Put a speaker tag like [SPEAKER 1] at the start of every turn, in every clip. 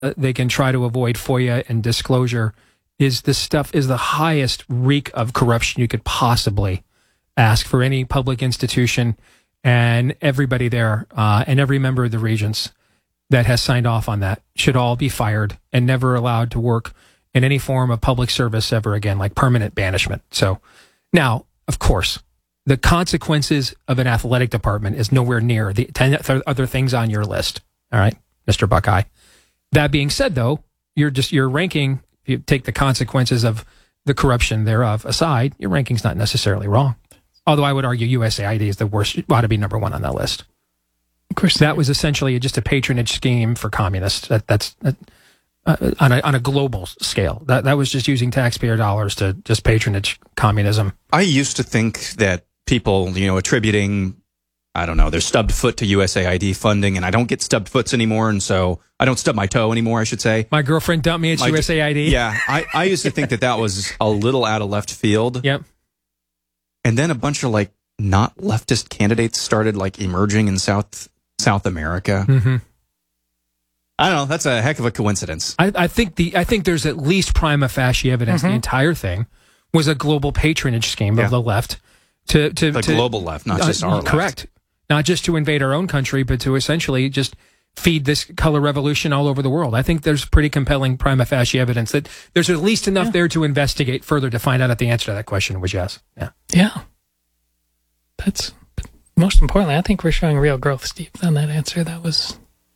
[SPEAKER 1] they can try to avoid FOIA and disclosure is this stuff is the highest reek of corruption you could possibly ask for any public institution, and everybody there and every member of the regents that has signed off on that should all be fired and never allowed to work in any form of public service ever again, like permanent banishment. So now, of course, the consequences of an athletic department is nowhere near the 10 other things on your list. All right, Mr. Buckeye. That being said, though, your ranking, if you take the consequences of the corruption thereof aside, your ranking's not necessarily wrong. Although I would argue USAID is the worst, ought to be number one on that list. Of course, that was essentially just a patronage scheme for communists. That's on a global scale. That was just using taxpayer dollars to just patronage communism.
[SPEAKER 2] I used to think that people, attributing, I don't know, their stubbed foot to USAID funding, and I don't get stubbed foots anymore, and so I don't stub my toe anymore, I should say.
[SPEAKER 1] My girlfriend dumped me at USAID.
[SPEAKER 2] Yeah, I used to think that was a little out of left field.
[SPEAKER 1] Yep.
[SPEAKER 2] And then a bunch of not leftist candidates started emerging in South America.
[SPEAKER 1] Mm-hmm.
[SPEAKER 2] I don't know. That's a heck of a coincidence.
[SPEAKER 1] I think there's at least prima facie evidence the entire thing was a global patronage scheme of the left to
[SPEAKER 2] global left, not just our left.
[SPEAKER 1] Correct. Not just to invade our own country, but to essentially just feed this color revolution all over the world. I think there's pretty compelling prima facie evidence that there's at least enough there to investigate further to find out if the answer to that question was yes. Yeah.
[SPEAKER 3] Yeah. That's most importantly, I think we're showing real growth, Steve, on that answer. That was.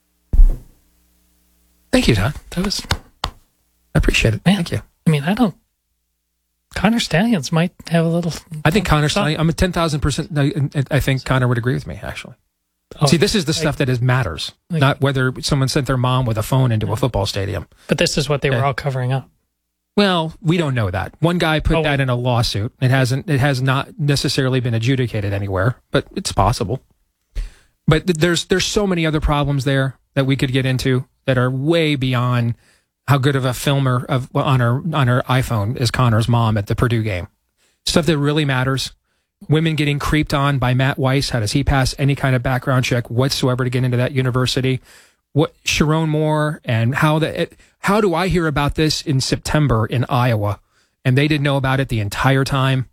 [SPEAKER 1] Thank you, Todd. I appreciate it.
[SPEAKER 3] Man,
[SPEAKER 1] thank you.
[SPEAKER 3] I mean, Connor Stallions might have a little.
[SPEAKER 1] I think Connor Stallions, I'm a 10,000%. I think Connor would agree with me, actually. Oh, see, this is the stuff that matters, not whether someone sent their mom with a phone into a football stadium.
[SPEAKER 3] But this is what they were all covering up.
[SPEAKER 1] Well, we don't know that. One guy put that in a lawsuit. It has not necessarily been adjudicated anywhere, but it's possible. But there's so many other problems there that we could get into that are way beyond how good of a filmer on her iPhone is Connor's mom at the Purdue game. Stuff that really matters. Women getting creeped on by Matt Weiss. How does he pass any kind of background check whatsoever to get into that university? What Sharon Moore and how do I hear about this in September in Iowa and they didn't know about it the entire time?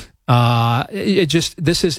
[SPEAKER 1] This is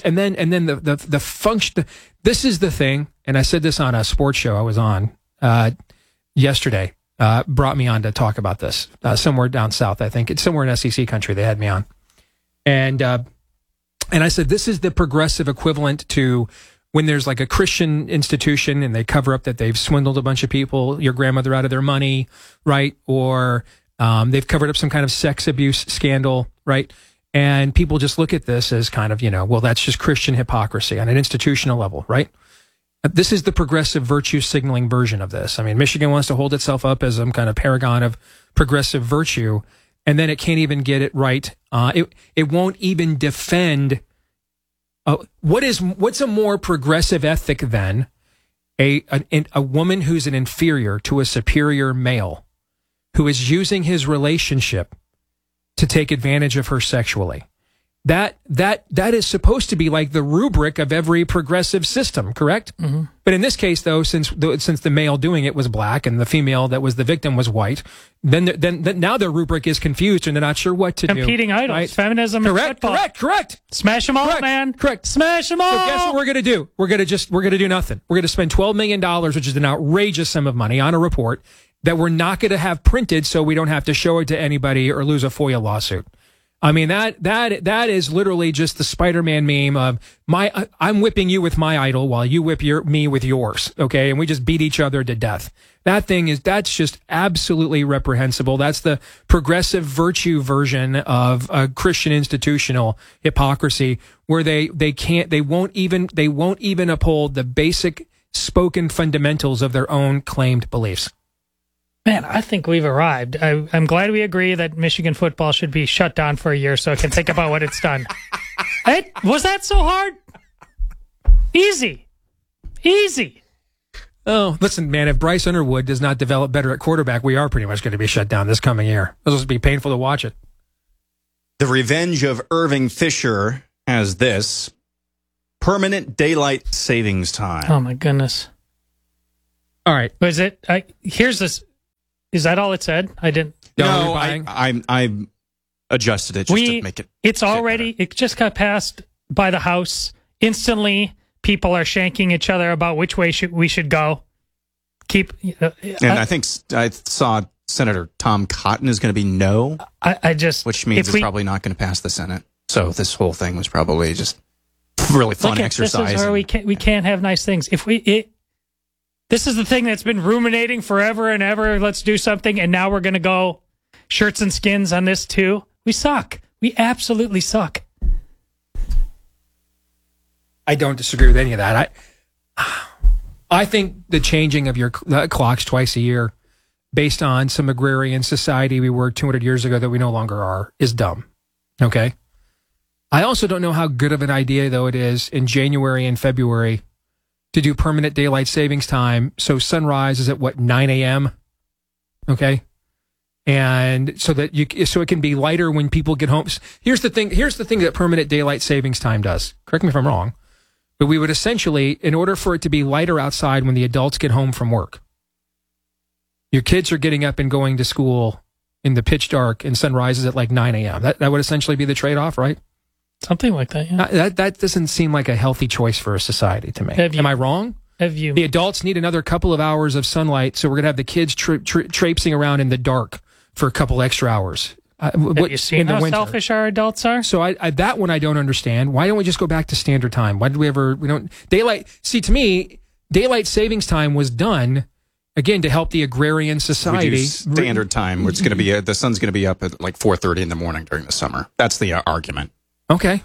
[SPEAKER 1] the function. This is the thing. And I said this on a sports show I was on yesterday. Brought me on to talk about this somewhere down south. I think it's somewhere in SEC country. They had me on, and I said this is the progressive equivalent to when there's a Christian institution and they cover up that they've swindled a bunch of people, your grandmother out of their money, right? Or they've covered up some kind of sex abuse scandal, right? And people just look at this as kind of, well, that's just Christian hypocrisy on an institutional level, right? This is the progressive virtue signaling version of this. I mean, Michigan wants to hold itself up as some kind of paragon of progressive virtue, and then it can't even get it right. It won't even defend. What's a more progressive ethic than a woman who's an inferior to a superior male who is using his relationship to take advantage of her sexually? That is supposed to be like the rubric of every progressive system, correct?
[SPEAKER 3] Mm-hmm.
[SPEAKER 1] But in this case, though, since the male doing it was black and the female that was the victim was white, then now their rubric is confused and they're not sure what to do.
[SPEAKER 3] Competing idols, right? Feminism,
[SPEAKER 1] correct,
[SPEAKER 3] and football.
[SPEAKER 1] Correct.
[SPEAKER 3] Smash them all, man.
[SPEAKER 1] Correct.
[SPEAKER 3] Smash them all.
[SPEAKER 1] So guess what we're gonna do? We're gonna do nothing. We're gonna spend $12 million, which is an outrageous sum of money, on a report that we're not gonna have printed, so we don't have to show it to anybody or lose a FOIA lawsuit. I mean, that is literally just the Spider-Man meme of I'm whipping you with my idol while you whip me with yours. Okay. And we just beat each other to death. That's just absolutely reprehensible. That's the progressive virtue version of a Christian institutional hypocrisy where they won't even uphold the basic spoken fundamentals of their own claimed beliefs.
[SPEAKER 3] Man, I think we've arrived. I'm glad we agree that Michigan football should be shut down for a year so it can think about what it's done. Was that so hard? Easy.
[SPEAKER 1] Oh, listen, man, if Bryce Underwood does not develop better at quarterback, we are pretty much going to be shut down this coming year. It'll just be painful to watch it.
[SPEAKER 2] The Revenge of Irving Fisher has this: permanent daylight savings time.
[SPEAKER 3] Oh, my goodness.
[SPEAKER 1] All right.
[SPEAKER 3] Was it? Here's this. Is that all it said? I didn't.
[SPEAKER 2] No,
[SPEAKER 1] we're buying?
[SPEAKER 2] I adjusted it just to make it.
[SPEAKER 3] It's already.
[SPEAKER 2] better.
[SPEAKER 3] It just got passed by the House. Instantly, people are shanking each other about which way we should go.
[SPEAKER 2] And I think I saw Senator Tom Cotton is going to be no.
[SPEAKER 3] Which
[SPEAKER 2] means it's probably not going to pass the Senate. So this whole thing was probably just really fun exercise.
[SPEAKER 3] This is where we can't have nice things. This is the thing that's been ruminating forever and ever. Let's do something, and now we're going to go shirts and skins on this too. We suck. We absolutely suck.
[SPEAKER 1] I don't disagree with any of that. I think the changing of your clocks twice a year based on some agrarian society we were 200 years ago that we no longer are is dumb. Okay? I also don't know how good of an idea, though, it is in January and February to do permanent daylight savings time. So sunrise is at 9 a.m.? Okay? And so that it can be lighter when people get home. Here's the thing that permanent daylight savings time does. Correct me if I'm wrong. But we would essentially, in order for it to be lighter outside when the adults get home from work, your kids are getting up and going to school in the pitch dark and sun rises at 9 a.m. That would essentially be the trade-off, right?
[SPEAKER 3] Something like that, yeah.
[SPEAKER 1] That doesn't seem like a healthy choice for a society to me. Am I wrong? The adults need another couple of hours of sunlight, so we're going to have the kids traipsing around in the dark for a couple extra hours.
[SPEAKER 3] Have you seen how selfish our adults are?
[SPEAKER 1] So that one I don't understand. Why don't we just go back to standard time? Why did we don't daylight? See, to me, daylight savings time was done again to help the agrarian society.
[SPEAKER 2] We do standard time, where it's going to be the sun's going to be up at 4:30 in the morning during the summer. That's the argument.
[SPEAKER 1] Okay.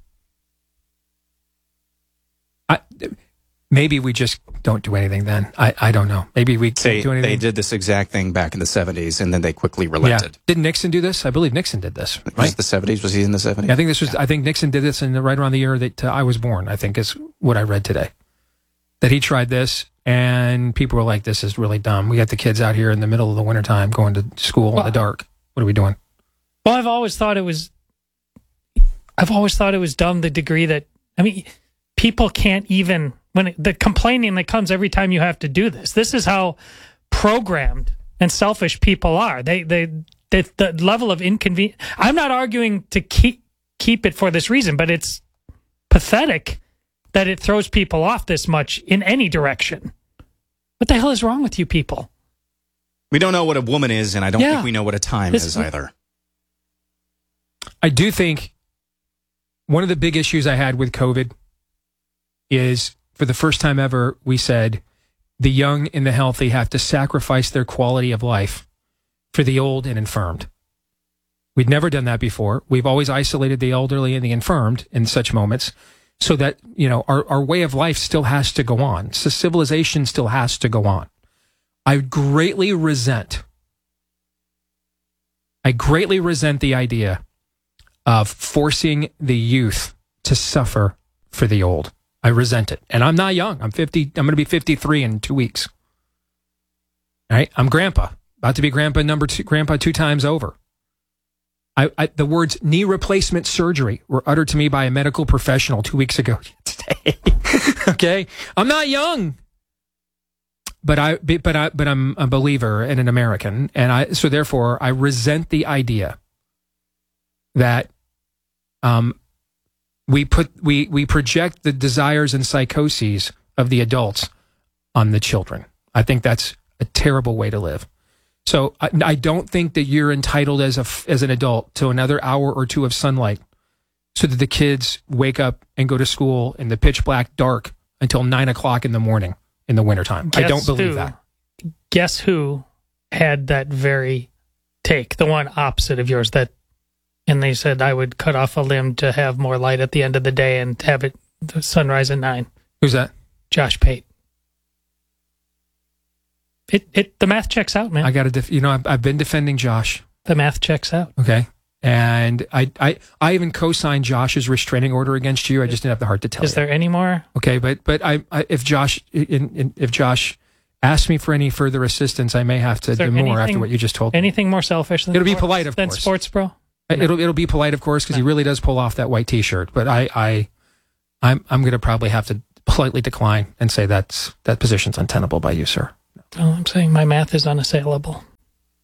[SPEAKER 1] Maybe we just don't do anything then. I don't know. Maybe we can't do anything.
[SPEAKER 2] They did this exact thing back in the 70s, and then they quickly relented.
[SPEAKER 1] Yeah. Did Nixon do this? I believe Nixon did this. Right?
[SPEAKER 2] Was it the 70s? Was he in the 70s?
[SPEAKER 1] Yeah, I think this was. Yeah. I think Nixon did this right around the year that I was born. I think is what I read today. That he tried this, and people were like, "This is really dumb. We got the kids out here in the middle of the wintertime going to school in the dark. What are we doing?"
[SPEAKER 3] Well, I've always thought it was dumb. The degree that people can't even. When the complaining that comes every time you have to do this. This is how programmed and selfish people are. The level of inconvenience. I'm not arguing to keep it for this reason, but it's pathetic that it throws people off this much in any direction. What the hell is wrong with you people?
[SPEAKER 2] We don't know what a woman is, and I don't think we know what a time is either.
[SPEAKER 1] I do think one of the big issues I had with COVID is, for the first time ever, we said the young and the healthy have to sacrifice their quality of life for the old and infirmed. We'd never done that before. We've always isolated the elderly and the infirmed in such moments so that, our way of life still has to go on. So civilization still has to go on. I greatly resent the idea of forcing the youth to suffer for the old. I resent it. And I'm not young. I'm 50. I'm going to be 53 in 2 weeks. All right. I'm grandpa. About to be grandpa grandpa 2 times over. The words knee replacement surgery were uttered to me by a medical professional 2 weeks ago today. Okay. I'm not young. But I'm a believer and an American. And so therefore I resent the idea that, we project the desires and psychoses of the adults on the children. I think that's a terrible way to live. So I don't think that you're entitled as an adult to another hour or 2 of sunlight so that the kids wake up and go to school in the pitch black dark until 9 o'clock in the morning in the wintertime. I don't believe that.
[SPEAKER 3] Guess who had that very take, the one opposite of yours, and they said I would cut off a limb to have more light at the end of the day and have the sunrise at 9.
[SPEAKER 1] Who's that?
[SPEAKER 3] Josh Pate. The math checks out, man.
[SPEAKER 1] I got to, I've been defending Josh.
[SPEAKER 3] The math checks out.
[SPEAKER 1] Okay. And I even co-signed Josh's restraining order against you. I just didn't have the heart to tell you.
[SPEAKER 3] Is there any more?
[SPEAKER 1] Okay, but if Josh asks me for any further assistance, I may have to do more after what you just told me.
[SPEAKER 3] Anything more selfish than
[SPEAKER 1] it'll be polite, of course.
[SPEAKER 3] Than sports, bro?
[SPEAKER 1] It'll be polite, of course, because he really does pull off that white T-shirt. But I'm going to probably have to politely decline and say that position's untenable by you, sir.
[SPEAKER 3] Oh, I'm saying my math is unassailable.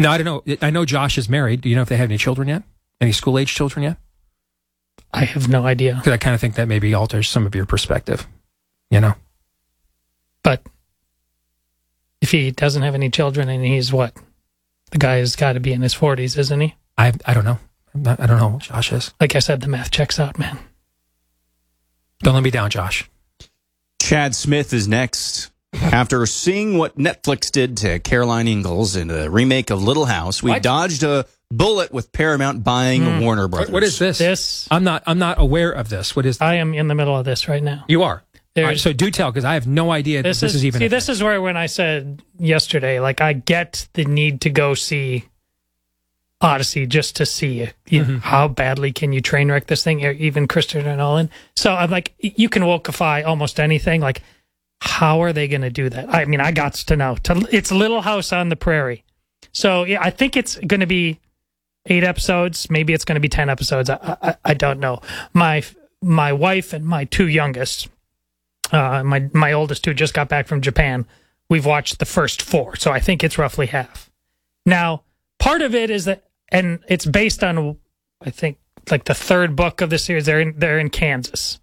[SPEAKER 1] No, I don't know. I know Josh is married. Do you know if they have any children yet? Any school-age children yet?
[SPEAKER 3] I have no idea.
[SPEAKER 1] Because I kind of think that maybe alters some of your perspective, you know?
[SPEAKER 3] But if he doesn't have any children and he's what? The guy has got to be in his 40s, isn't he?
[SPEAKER 1] I don't know. I don't know what Josh is.
[SPEAKER 3] Like I said, the math checks out, man.
[SPEAKER 1] Don't let me down, Josh.
[SPEAKER 2] Chad Smith is next. After seeing what Netflix did to Caroline Ingalls in a remake of Little House, we dodged a bullet with Paramount buying Warner Brothers.
[SPEAKER 1] What is this? I'm not aware of this. What is?
[SPEAKER 3] I am in the middle of this right now.
[SPEAKER 1] You are. All right, so do tell, because I have no idea this is even.
[SPEAKER 3] See, this is where when I said yesterday, like I get the need to go see Odyssey just to see how badly can you train wreck this thing, even Christopher Nolan. So I'm like, you can wokeify almost anything. Like, how are they going to do that? I mean, I got to know. It's Little House on the Prairie. So yeah, I think it's going to be 8 episodes. Maybe it's going to be 10 episodes. I don't know. My wife and my 2 youngest, my oldest 2 just got back from Japan. We've watched the first 4, so I think it's roughly half. Now, part of it is that, and it's based on, I think, like the 3rd book of the series. They're in Kansas,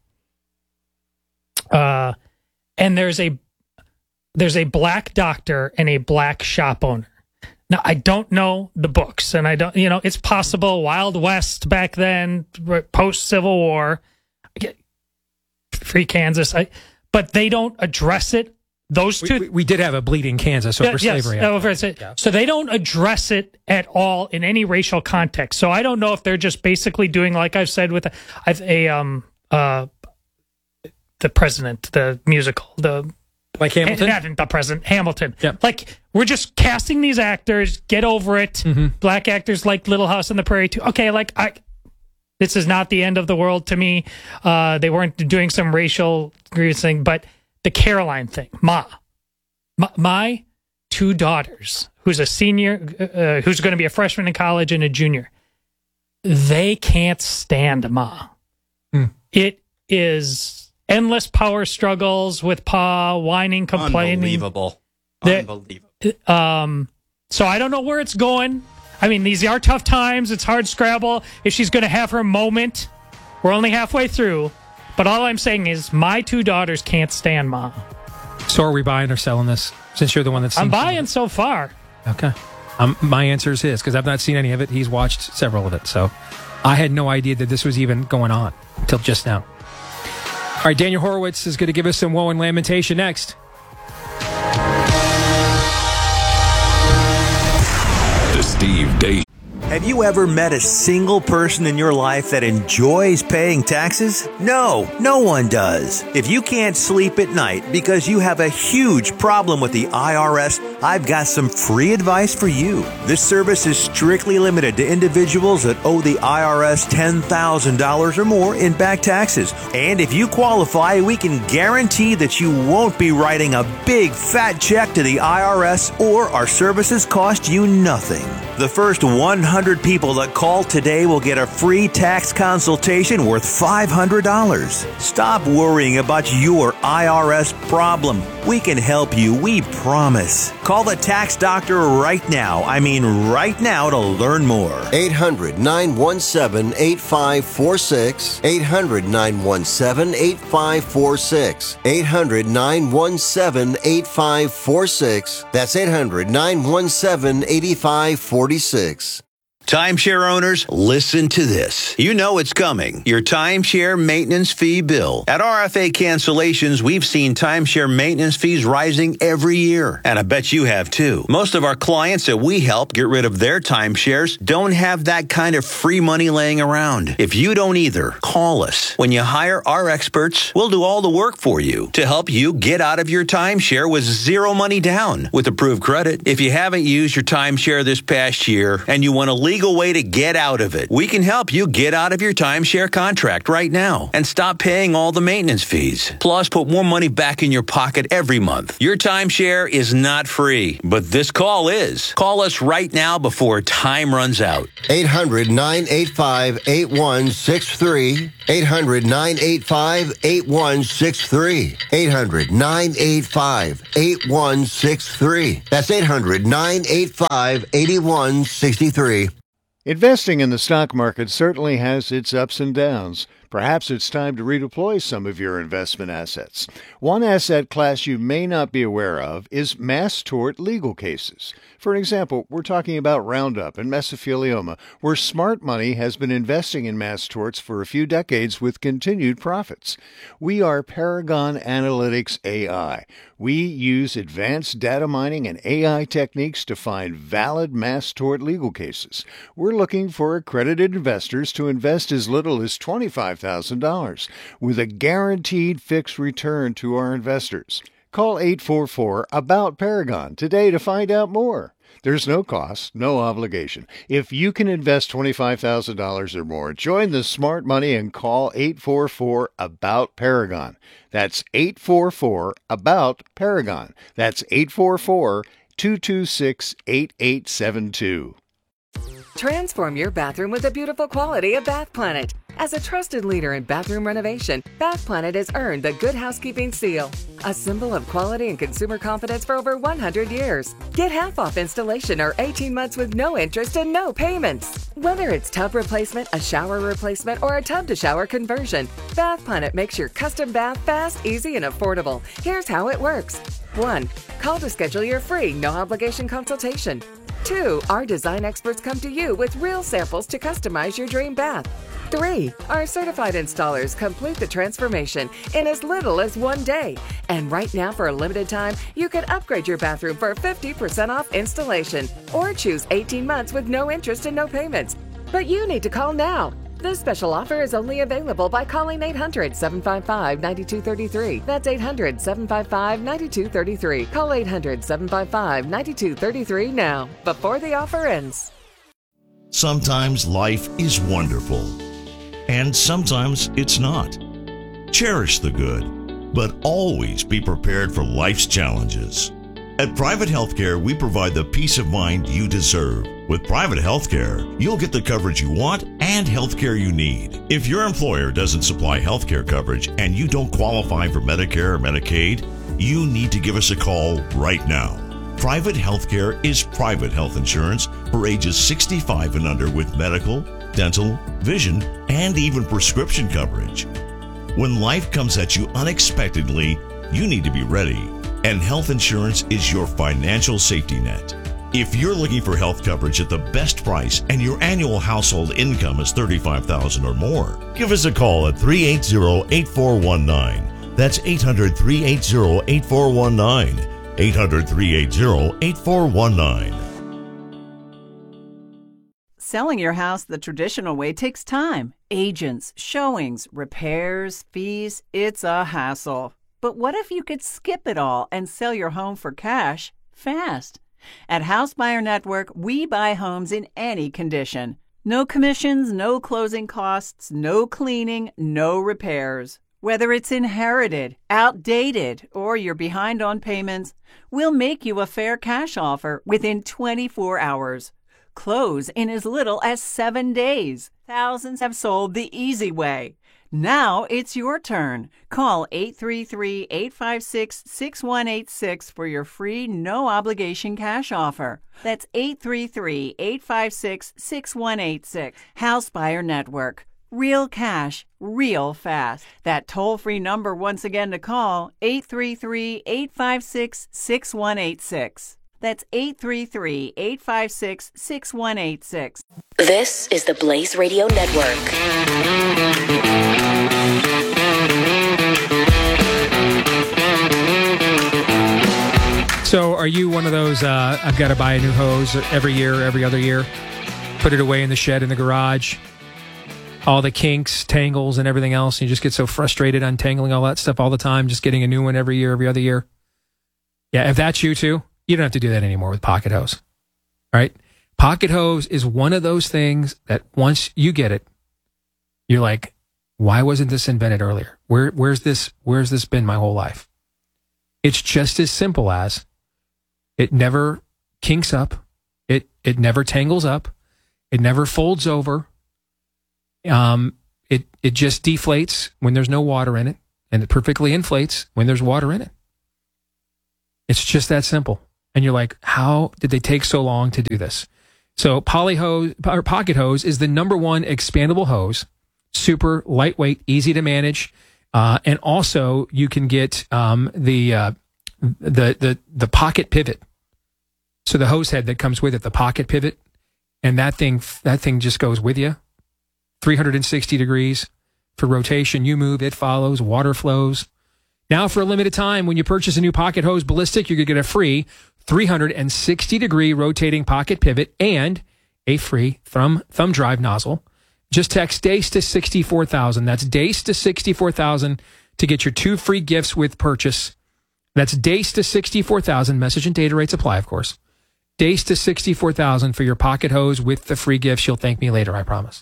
[SPEAKER 3] and there's a black doctor and a black shop owner. Now, I don't know the books, and I don't, it's possible Wild West back then, post Civil War, free Kansas, but they don't address it. Those two,
[SPEAKER 1] we did have a bleeding Kansas over slavery.
[SPEAKER 3] Yeah. So they don't address it at all in any racial context. So I don't know if they're just basically doing, like I've said with the President, the musical,
[SPEAKER 1] like Hamilton,
[SPEAKER 3] not the President, Hamilton.
[SPEAKER 1] Yep.
[SPEAKER 3] Like, we're just casting these actors. Get over it. Black actors like Little House on the Prairie too. Okay, this is not the end of the world to me. They weren't doing some racial grievance thing, but the Caroline thing, my 2 daughters, who's a senior, who's going to be a freshman in college and a junior, they can't stand Ma. It is endless power struggles with Pa, whining, complaining.
[SPEAKER 2] Unbelievable.
[SPEAKER 3] So I don't know where it's going. I mean, these are tough times. It's hard scrabble. If she's going to have her moment, we're only halfway through. But all I'm saying is my 2 daughters can't stand Ma.
[SPEAKER 1] So are we buying or selling this? Since you're the one that's
[SPEAKER 3] I'm buying so far.
[SPEAKER 1] Okay. My answer is his, because I've not seen any of it. He's watched several of it. So I had no idea that this was even going on until just now. All right, Daniel Horowitz is going to give us some woe and lamentation next.
[SPEAKER 4] The Steve Deace.
[SPEAKER 5] Have you ever met a single person in your life that enjoys paying taxes? No, no one does. If you can't sleep at night because you have a huge problem with the IRS, I've got some free advice for you. This service is strictly limited to individuals that owe the IRS $10,000 or more in back taxes. And if you qualify, we can guarantee that you won't be writing a big fat check to the IRS, or our services cost you nothing. The first 100 people that call today will get a free tax consultation worth $500. Stop worrying about your IRS problem. We can help you, we promise. Call the tax doctor right now. I mean right now, to learn more.
[SPEAKER 6] 800-917-8546. 800-917-8546. 800-917-8546. That's 800-917-8546.
[SPEAKER 5] Timeshare owners, listen to this. You know it's coming. Your timeshare maintenance fee bill. At RFA Cancellations, we've seen timeshare maintenance fees rising every year. And I bet you have too. Most of our clients that we help get rid of their timeshares don't have that kind of free money laying around. If you don't either, call us. When you hire our experts, we'll do all the work for you to help you get out of your timeshare with zero money down with approved credit. If you haven't used your timeshare this past year and you want to legally legal way to get out of it. We can help you get out of your timeshare contract right now and stop paying all the maintenance fees. Plus, put more money back in your pocket every month. Your timeshare is not free, but this call is. Call us right now before time runs out.
[SPEAKER 6] 800-985-8163. 800-985-8163. 800-985-8163. That's 800-985-8163.
[SPEAKER 7] Investing in the stock market certainly has its ups and downs. Perhaps it's time to redeploy some of your investment assets. One asset class you may not be aware of is mass tort legal cases. For example, we're talking about Roundup and mesothelioma, where smart money has been investing in mass torts for a few decades with continued profits. We are Paragon Analytics AI. We use advanced data mining and AI techniques to find valid mass tort legal cases. We're looking for accredited investors to invest as little as $25,000 with a guaranteed fixed return to our investors. Call 844-ABOUT-PARAGON today to find out more. There's no cost, no obligation. If you can invest $25,000 or more, join the smart money and call 844-ABOUT-PARAGON. That's 844-ABOUT-PARAGON. That's 844-226-8872.
[SPEAKER 8] Transform your bathroom with the beautiful quality of Bath Planet. As a trusted leader in bathroom renovation, Bath Planet has earned the Good Housekeeping seal, a symbol of quality and consumer confidence for over 100 years. Get half off installation or 18 months with no interest and no payments. Whether it's tub replacement, a shower replacement, or a tub-to-shower conversion, Bath Planet makes your custom bath fast, easy, and affordable. Here's how it works. 1. Call to schedule your free, no-obligation consultation. 2. Our design experts come to you with real samples to customize your dream bath. 3. Our certified installers complete the transformation in as little as 1 day. And right now, for a limited time, you can upgrade your bathroom for 50% off installation or choose 18 months with no interest and no payments. But you need to call now. This special offer is only available by calling 800-755-9233. That's 800-755-9233. Call 800-755-9233 now, before the offer ends.
[SPEAKER 9] Sometimes life is wonderful, and sometimes it's not. Cherish the good, but always be prepared for life's challenges. At Private Healthcare, we provide the peace of mind you deserve. With Private Healthcare, you'll get the coverage you want and healthcare you need. If your employer doesn't supply healthcare coverage and you don't qualify for Medicare or Medicaid, you need to give us a call right now. Private Healthcare is private health insurance for ages 65 and under with medical, dental, vision, and even prescription coverage. When life comes at you unexpectedly, you need to be ready. And health insurance is your financial safety net. If you're looking for health coverage at the best price and your annual household income is $35,000 or more, give us a call at 380-8419. That's 800-380-8419. 800-380-8419.
[SPEAKER 10] Selling your house the traditional way takes time. Agents, showings, repairs, fees. It's a hassle. But what if you could skip it all and sell your home for cash fast? At House Buyer Network, we buy homes in any condition. No commissions, no closing costs, no cleaning, no repairs. Whether it's inherited, outdated, or you're behind on payments, we'll make you a fair cash offer within 24 hours. Close in as little as 7 days. Thousands have sold the easy way. Now it's your turn. Call 833-856-6186 for your free, no-obligation cash offer. That's 833-856-6186. House Buyer Network. Real cash, real fast. That toll-free number once again to call, 833-856-6186. That's 833-856-6186.
[SPEAKER 11] This is the Blaze Radio Network.
[SPEAKER 1] So are you one of those, I've got to buy a new hose every year, every other year, put it away in the shed in the garage, all the kinks, tangles, and everything else, and you just get so frustrated untangling all that stuff all the time, just getting a new one every year, every other year? Yeah, if that's you too, you don't have to do that anymore with Pocket Hose. All right? Pocket hose is one of those things that once you get it, you're like, why wasn't this invented earlier? Where's this been my whole life? It's just as simple as it never kinks up. It never tangles up. It never folds over. It just deflates when there's no water in it, and it perfectly inflates when there's water in it. It's just that simple. And you're like, how did they take so long to do this? So Polyhose or Pocket Hose is the #1 expandable hose. Super lightweight, easy to manage, and also you can get the pocket pivot. So the hose head that comes with it, the pocket pivot, and that thing just goes with you, 360 degrees for rotation. You move, it follows. Water flows. Now, for a limited time, when you purchase a new Pocket Hose Ballistic, you're going to get a free 360-degree rotating pocket pivot and a free thumb drive nozzle. Just text DACE to 64,000. That's DACE to 64,000 to get your 2 free gifts with purchase. That's DACE to 64,000. Message and data rates apply, of course. DACE to 64,000 for your Pocket Hose with the free gifts. You'll thank me later, I promise.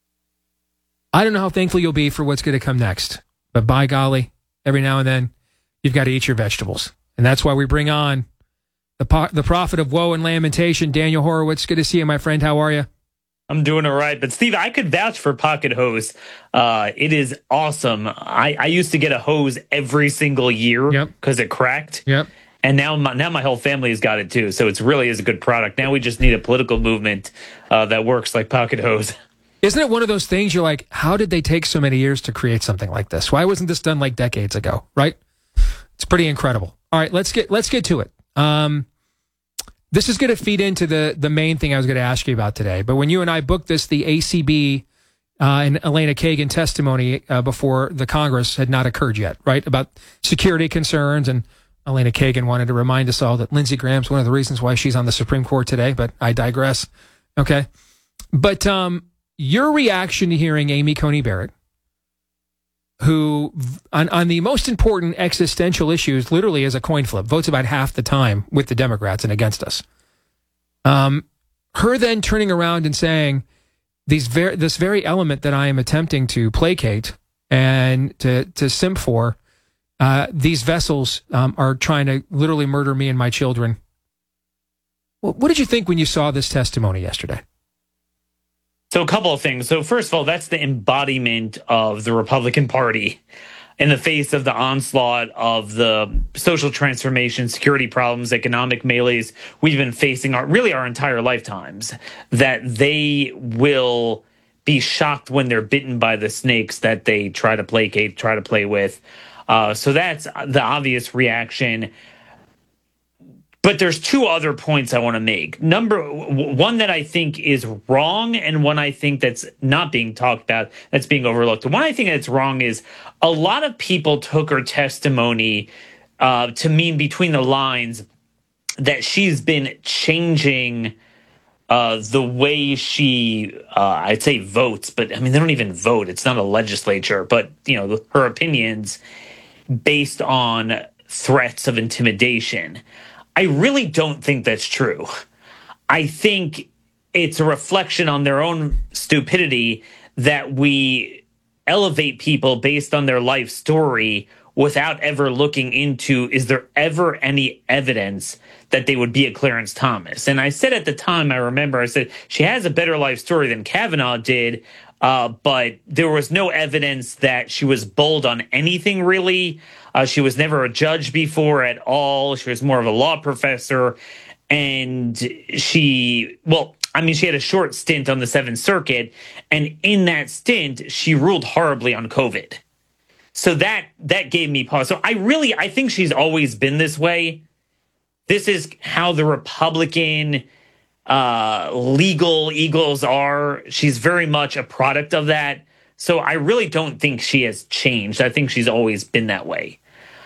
[SPEAKER 1] I don't know how thankful you'll be for what's going to come next, but by golly, every now and then, you've got to eat your vegetables. And that's why we bring on the prophet of woe and lamentation, Daniel Horowitz. Good to see you, my friend. How are you?
[SPEAKER 12] I'm doing all right. But, Steve, I could vouch for Pocket Hose. It is awesome. I used to get a hose every single year because it cracked.
[SPEAKER 1] Yep.
[SPEAKER 12] And now my whole family has got it, too. So it really is a good product. Now we just need a political movement that works like Pocket Hose.
[SPEAKER 1] Isn't it one of those things you're like, how did they take so many years to create something like this? Why wasn't this done like decades ago, right? It's pretty incredible. All right, let's get to it. This is going to feed into the main thing I was going to ask you about today. But when you and I booked this, the ACB and Elena Kagan testimony before the Congress had not occurred yet, right? About security concerns. And Elena Kagan wanted to remind us all that Lindsey Graham's one of the reasons why she's on the Supreme Court today. But I digress. Okay. But your reaction to hearing Amy Coney Barrett, who on the most important existential issues literally is a coin flip, votes about half the time with the Democrats and against us. Her then turning around and saying this very element that I am attempting to placate and to simp for, these vessels are trying to literally murder me and my children. What did you think when you saw this testimony yesterday?
[SPEAKER 12] So a couple of things. So first of all, that's the embodiment of the Republican Party in the face of the onslaught of the social transformation, security problems, economic melees we've been facing our entire lifetimes, that they will be shocked when they're bitten by the snakes that they try to placate, try to play with. So that's the obvious reaction. But there's 2 other points I want to make. One that I think is wrong and one I think that's not being talked about, that's being overlooked. The one I think that's wrong is a lot of people took her testimony to mean between the lines that she's been changing the way she, I'd say votes, but I mean, they don't even vote. It's not a legislature, but her opinions based on threats of intimidation. I really don't think that's true. I think it's a reflection on their own stupidity that we elevate people based on their life story without ever looking into, is there ever any evidence that they would be a Clarence Thomas? And I said at the time, I said, she has a better life story than Kavanaugh did, but there was no evidence that she was bold on anything, really. She was never a judge before at all. She was more of a law professor. And she had a short stint on the Seventh Circuit. And in that stint, she ruled horribly on COVID. So that gave me pause. So I think she's always been this way. This is how the Republican legal eagles are. She's very much a product of that. So I really don't think she has changed. I think she's always been that way.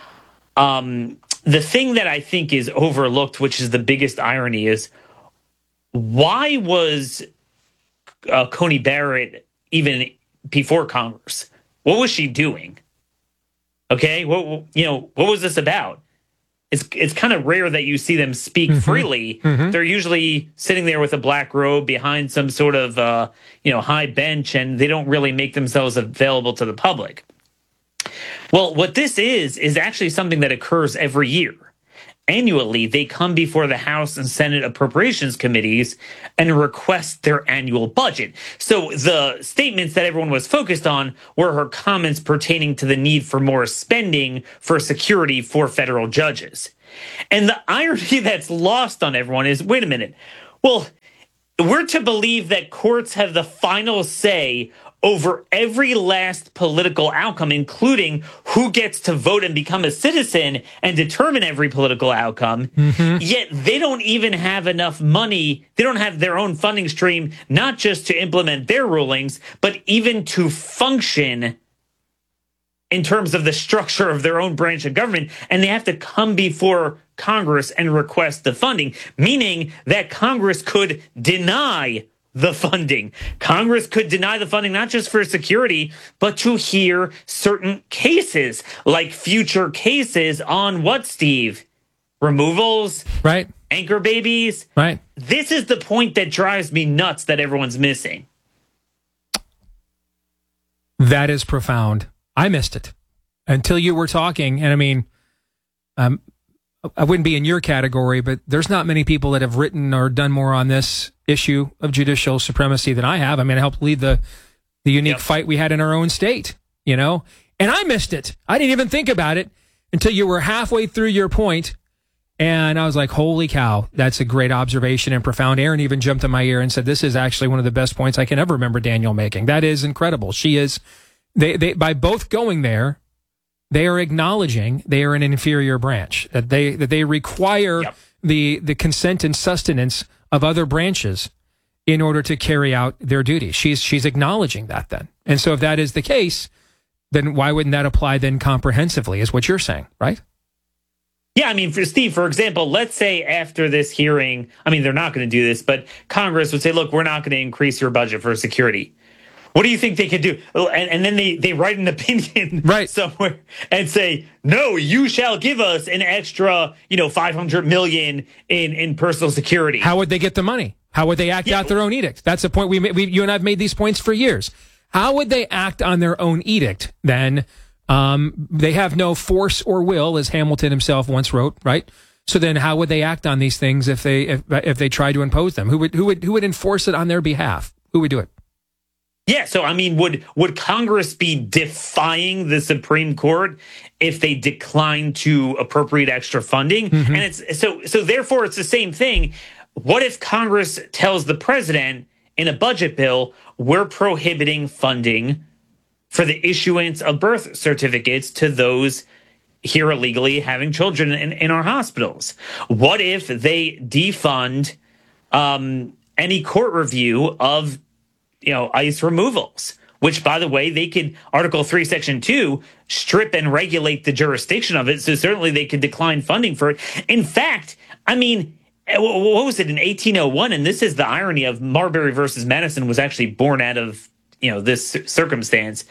[SPEAKER 12] The thing that I think is overlooked, which is the biggest irony, is why was Coney Barrett even before Congress? What was she doing? Okay, what was this about? it's kind of rare that you see them speak freely. They're usually sitting there with a black robe behind some sort of high bench, and they don't really make themselves available to the public. Well, what this is actually something that occurs every year. Annually, they come before the House and Senate Appropriations Committees and request their annual budget. So the statements that everyone was focused on were her comments pertaining to the need for more spending for security for federal judges. And the irony that's lost on everyone is, wait a minute, well, we're to believe that courts have the final say over every last political outcome, including who gets to vote and become a citizen and determine every political outcome. Yet they don't even have enough money. They don't have their own funding stream, not just to implement their rulings, but even to function in terms of the structure of their own branch of government. And they have to come before Congress and request the funding, meaning that Congress could deny the funding. Congress could deny the funding, not just for security, but to hear certain cases, like future cases on what, Steve? Removals?
[SPEAKER 1] Right.
[SPEAKER 12] Anchor babies?
[SPEAKER 1] Right.
[SPEAKER 12] This is the point that drives me nuts that everyone's missing.
[SPEAKER 1] That is profound. I missed it until you were talking. And I mean, I wouldn't be in your category, but there's not many people that have written or done more on this issue of judicial supremacy than I have. I mean, I helped lead the unique fight we had in our own state, and I missed it. I didn't even think about it until you were halfway through your point. And I was like, holy cow, that's a great observation and profound. Aaron even jumped in my ear and said, this is actually one of the best points I can ever remember Daniel making. That is incredible. She is, they by both going there, they are acknowledging they are an inferior branch, that they require the consent and sustenance of other branches in order to carry out their duties. She's acknowledging that then. And so if that is the case, then why wouldn't that apply then comprehensively, is what you're saying, right?
[SPEAKER 12] Yeah, I mean, for Steve, for example, let's say after this hearing, I mean, they're not going to do this, but Congress would say, look, we're not going to increase your budget for security. What do you think they could do? And then they write an opinion somewhere and say, no, you shall give us an extra, $500 million in personal security.
[SPEAKER 1] How would they get the money? How would they act out their own edict? That's the point you and I have made these points for years. How would they act on their own edict then? They have no force or will, as Hamilton himself once wrote, right? So then how would they act on these things if they tried to impose them? Who would enforce it on their behalf? Who would do it?
[SPEAKER 12] Yeah, so I mean, would Congress be defying the Supreme Court if they decline to appropriate extra funding? And it's so therefore it's the same thing. What if Congress tells the president in a budget bill, we're prohibiting funding for the issuance of birth certificates to those here illegally having children in our hospitals? What if they defund any court review of ICE removals, which, by the way, they could, Article 3, Section 2, strip and regulate the jurisdiction of it. So certainly they could decline funding for it. In fact, I mean, what was it in 1801? And this is the irony of Marbury versus Madison was actually born out of, this circumstance.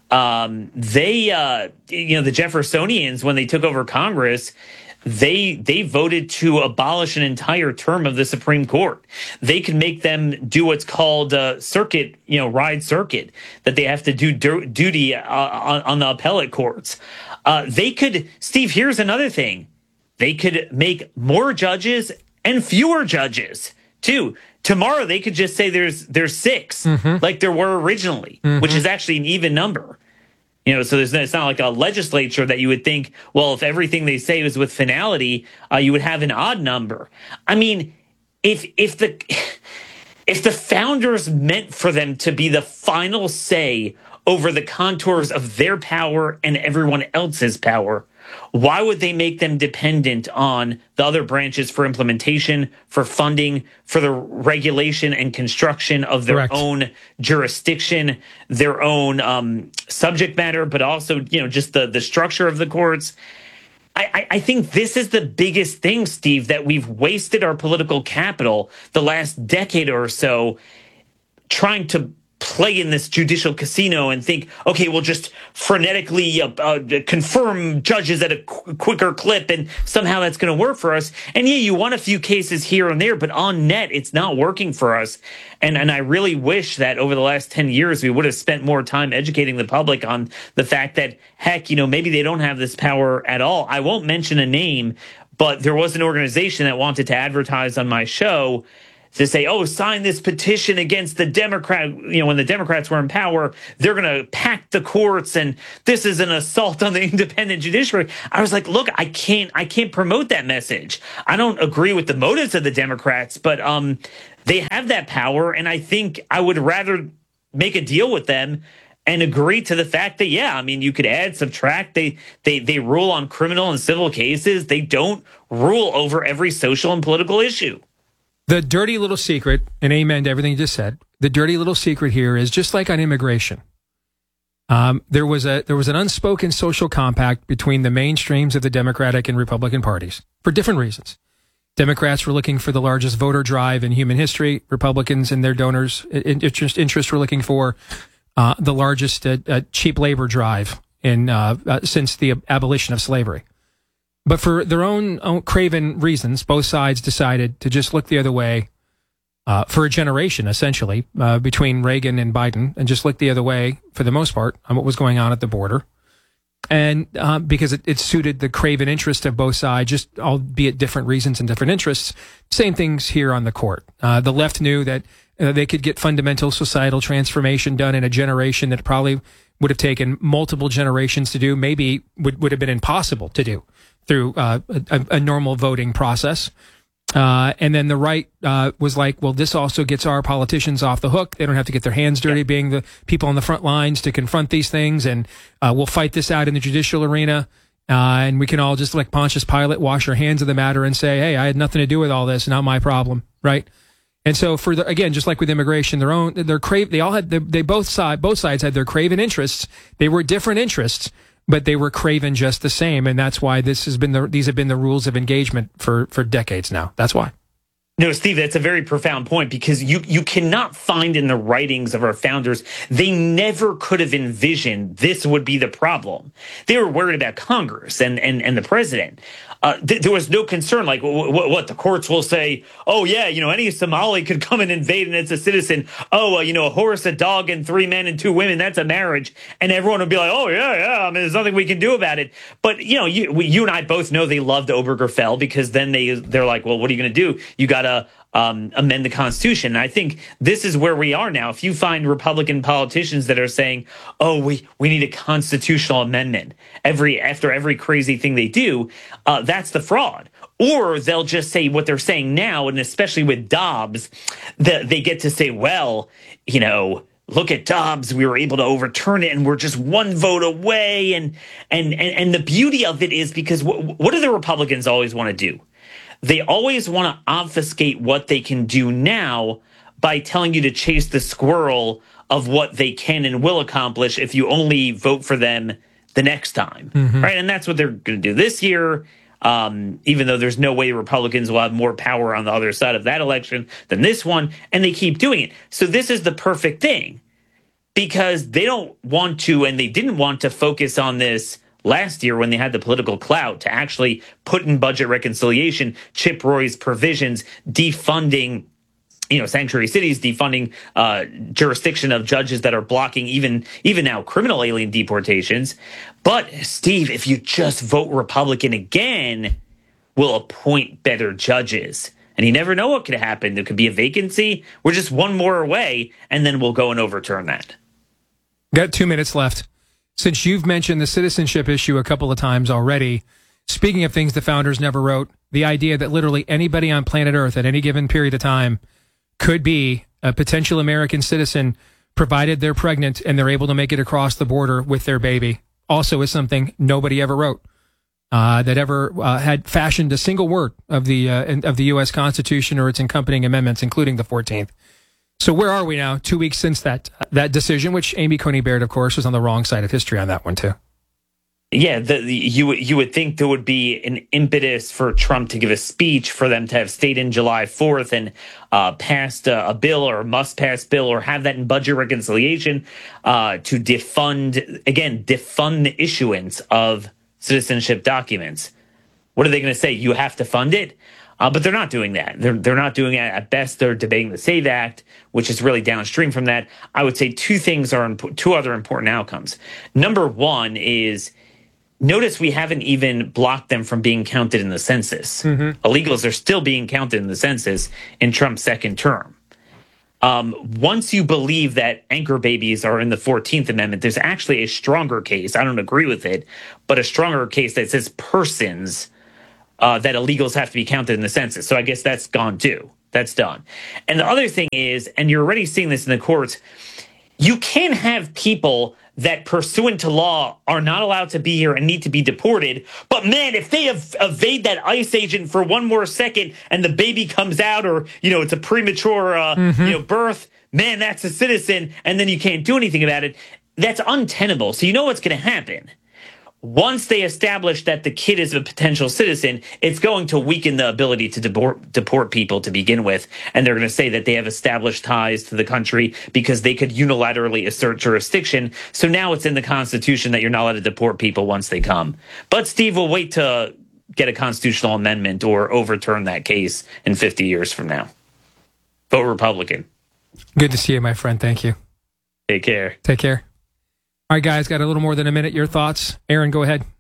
[SPEAKER 12] The Jeffersonians, when they took over Congress, they voted to abolish an entire term of the Supreme Court. They could make them do what's called circuit, ride circuit, that they have to do duty on the appellate courts. They could, Steve, here's another thing. They could make more judges and fewer judges, too. Tomorrow, they could just say there's 6, like there were originally, which is actually an even number. So it's not like a legislature that you would think, well, if everything they say was with finality, you would have an odd number. I mean, if the founders meant for them to be the final say over the contours of their power and everyone else's power, why would they make them dependent on the other branches for implementation, for funding, for the regulation and construction of their own jurisdiction, their own subject matter, but also, just the structure of the courts? I think this is the biggest thing, Steve, that we've wasted our political capital the last decade or so trying to play in this judicial casino and think, okay, we'll just frenetically confirm judges at a quicker clip, and somehow that's going to work for us. And yeah, you won a few cases here and there, but on net, it's not working for us. And I really wish that over the last 10 years, we would have spent more time educating the public on the fact that, heck, maybe they don't have this power at all. I won't mention a name, but there was an organization that wanted to advertise on my show to say, oh, sign this petition against the Democrat. When the Democrats were in power, they're going to pack the courts, and this is an assault on the independent judiciary. I was like, look, I can't promote that message. I don't agree with the motives of the Democrats, but they have that power, and I think I would rather make a deal with them and agree to the fact that, you could add, subtract. They rule on criminal and civil cases. They don't rule over every social and political issue.
[SPEAKER 1] The dirty little secret, and amen to everything you just said, the dirty little secret here is just like on immigration. There was an unspoken social compact between the mainstreams of the Democratic and Republican parties for different reasons. Democrats were looking for the largest voter drive in human history. Republicans and their donors' interest were looking for the largest cheap labor drive since the abolition of slavery. But for their own craven reasons, both sides decided to just look the other way for a generation, essentially, between Reagan and Biden, and just look the other way, for the most part, on what was going on at the border. And because it suited the craven interest of both sides, just albeit different reasons and different interests. Same things here on the court. The left knew that they could get fundamental societal transformation done in a generation that probably would have taken multiple generations to do, maybe would have been impossible to do through a normal voting process. And then the right was like, well, this also gets our politicians off the hook. They don't have to get their hands dirty being the people on the front lines to confront these things. And we'll fight this out in the judicial arena. And we can all just, like Pontius Pilate, wash our hands of the matter and say, hey, I had nothing to do with all this. Not my problem. Right. And so again, just like with immigration, both sides had their craven interests. They were different interests, but they were craven just the same. And that's why these have been the rules of engagement for decades now. That's why.
[SPEAKER 12] No, Steve, that's a very profound point, because you cannot find in the writings of our founders, they never could have envisioned this would be the problem. They were worried about Congress and the president. There was no concern, like what the courts will say. Oh, yeah, any Somali could come and invade and it's a citizen. Oh, a horse, a dog, and 3 men and 2 women, that's a marriage. And everyone would be like, oh, yeah, there's nothing we can do about it. But, you and I both know they loved Obergefell, because then they're like, well, what are you going to do? You got to amend the Constitution. And I think this is where we are now. If you find Republican politicians that are saying, oh, we need a constitutional amendment after every crazy thing they do, that's the fraud. Or they'll just say what they're saying now, and especially with Dobbs, they get to say, well, look at Dobbs, we were able to overturn it, and we're just one vote away. And the beauty of it is, because what do the Republicans always want to do? They always want to obfuscate what they can do now by telling you to chase the squirrel of what they can and will accomplish if you only vote for them the next time, right? And that's what they're going to do this year, even though there's no way Republicans will have more power on the other side of that election than this one, and they keep doing it. So this is the perfect thing, because they don't want to, and they didn't want to focus on this last year when they had the political clout to actually put in budget reconciliation Chip Roy's provisions, defunding sanctuary cities, defunding jurisdiction of judges that are blocking even now criminal alien deportations. But Steve, if you just vote Republican again, we'll appoint better judges. And you never know what could happen. There could be a vacancy. We're just one more away, and then we'll go and overturn that.
[SPEAKER 1] Got 2 minutes left. Since you've mentioned the citizenship issue a couple of times already, speaking of things the founders never wrote, the idea that literally anybody on planet Earth at any given period of time could be a potential American citizen, provided they're pregnant and they're able to make it across the border with their baby, also is something nobody ever wrote, that ever had fashioned a single word of the U.S. Constitution or its accompanying amendments, including the 14th. So where are we now, 2 weeks since that decision, which Amy Coney Barrett, of course, was on the wrong side of history on that one, too?
[SPEAKER 12] Yeah, you would think there would be an impetus for Trump to give a speech, for them to have stayed in July 4th and passed a bill or must-pass bill or have that in budget reconciliation to defund the issuance of citizenship documents. What are they going to say? You have to fund it? But they're not doing that. They're not doing it. At best, they're debating the SAVE Act, which is really downstream from that. I would say two other important outcomes. Number one is, notice we haven't even blocked them from being counted in the census. Mm-hmm. Illegals are still being counted in the census in Trump's second term. Once you believe that anchor babies are in the 14th Amendment, there's actually a stronger case. I don't agree with it, but a stronger case that says persons that illegals have to be counted in the census. So I guess that's gone too. That's done. And the other thing is, and you're already seeing this in the courts, you can have people that pursuant to law are not allowed to be here and need to be deported. But man, if they evade that ICE agent for one more second and the baby comes out, or, it's a premature, birth, man, that's a citizen. And then you can't do anything about it. That's untenable. So you know what's going to happen? Once they establish that the kid is a potential citizen, it's going to weaken the ability to deport people to begin with. And they're going to say that they have established ties to the country because they could unilaterally assert jurisdiction. So now it's in the Constitution that you're not allowed to deport people once they come. But Steve will wait to get a constitutional amendment or overturn that case in 50 years from now. Vote Republican.
[SPEAKER 1] Good to see you, my friend. Thank you.
[SPEAKER 12] Take care.
[SPEAKER 1] Take care. All right, guys, got a little more than a minute. Your thoughts? Aaron, go ahead.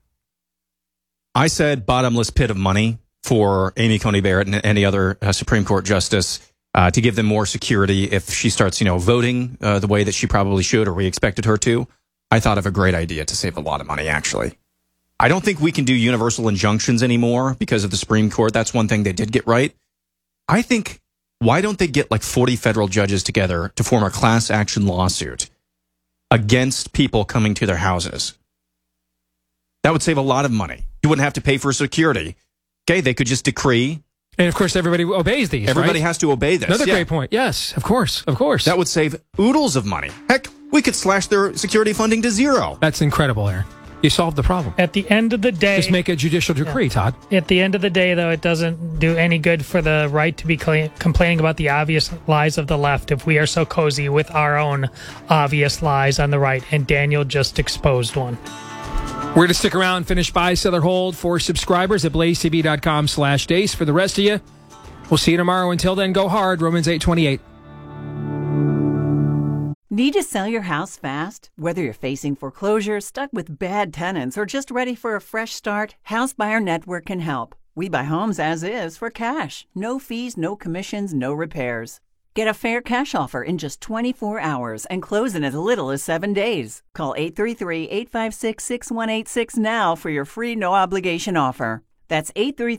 [SPEAKER 2] I said bottomless pit of money for Amy Coney Barrett and any other Supreme Court justice to give them more security if she starts, voting the way that she probably should or we expected her to. I thought of a great idea to save a lot of money, actually. I don't think we can do universal injunctions anymore because of the Supreme Court. That's one thing they did get right. I think, why don't they get like 40 federal judges together to form a class action lawsuit against people coming to their houses? That would save a lot of money. You wouldn't have to pay for security. Okay, they could just decree.
[SPEAKER 1] And of course, everybody obeys these.
[SPEAKER 2] Everybody has to obey this.
[SPEAKER 1] Another great point. Yes, of course.
[SPEAKER 2] That would save oodles of money. Heck, we could slash their security funding to zero.
[SPEAKER 1] That's incredible, Aaron. You solved the problem.
[SPEAKER 3] At the end of the day...
[SPEAKER 1] Just make a judicial decree, Todd.
[SPEAKER 3] At the end of the day, though, it doesn't do any good for the right to be complaining about the obvious lies of the left if we are so cozy with our own obvious lies on the right, and Daniel just exposed one.
[SPEAKER 1] We're going to stick around, finish buy, sell, or hold for subscribers at blazetv.com/dace. For the rest of you, we'll see you tomorrow. Until then, go hard. Romans 8:28.
[SPEAKER 10] Need to sell your house fast? Whether you're facing foreclosure, stuck with bad tenants, or just ready for a fresh start, House Buyer Network can help. We buy homes as is for cash. No fees, no commissions, no repairs. Get a fair cash offer in just 24 hours and close in as little as 7 days. Call 833-856-6186 now for your free no-obligation offer. That's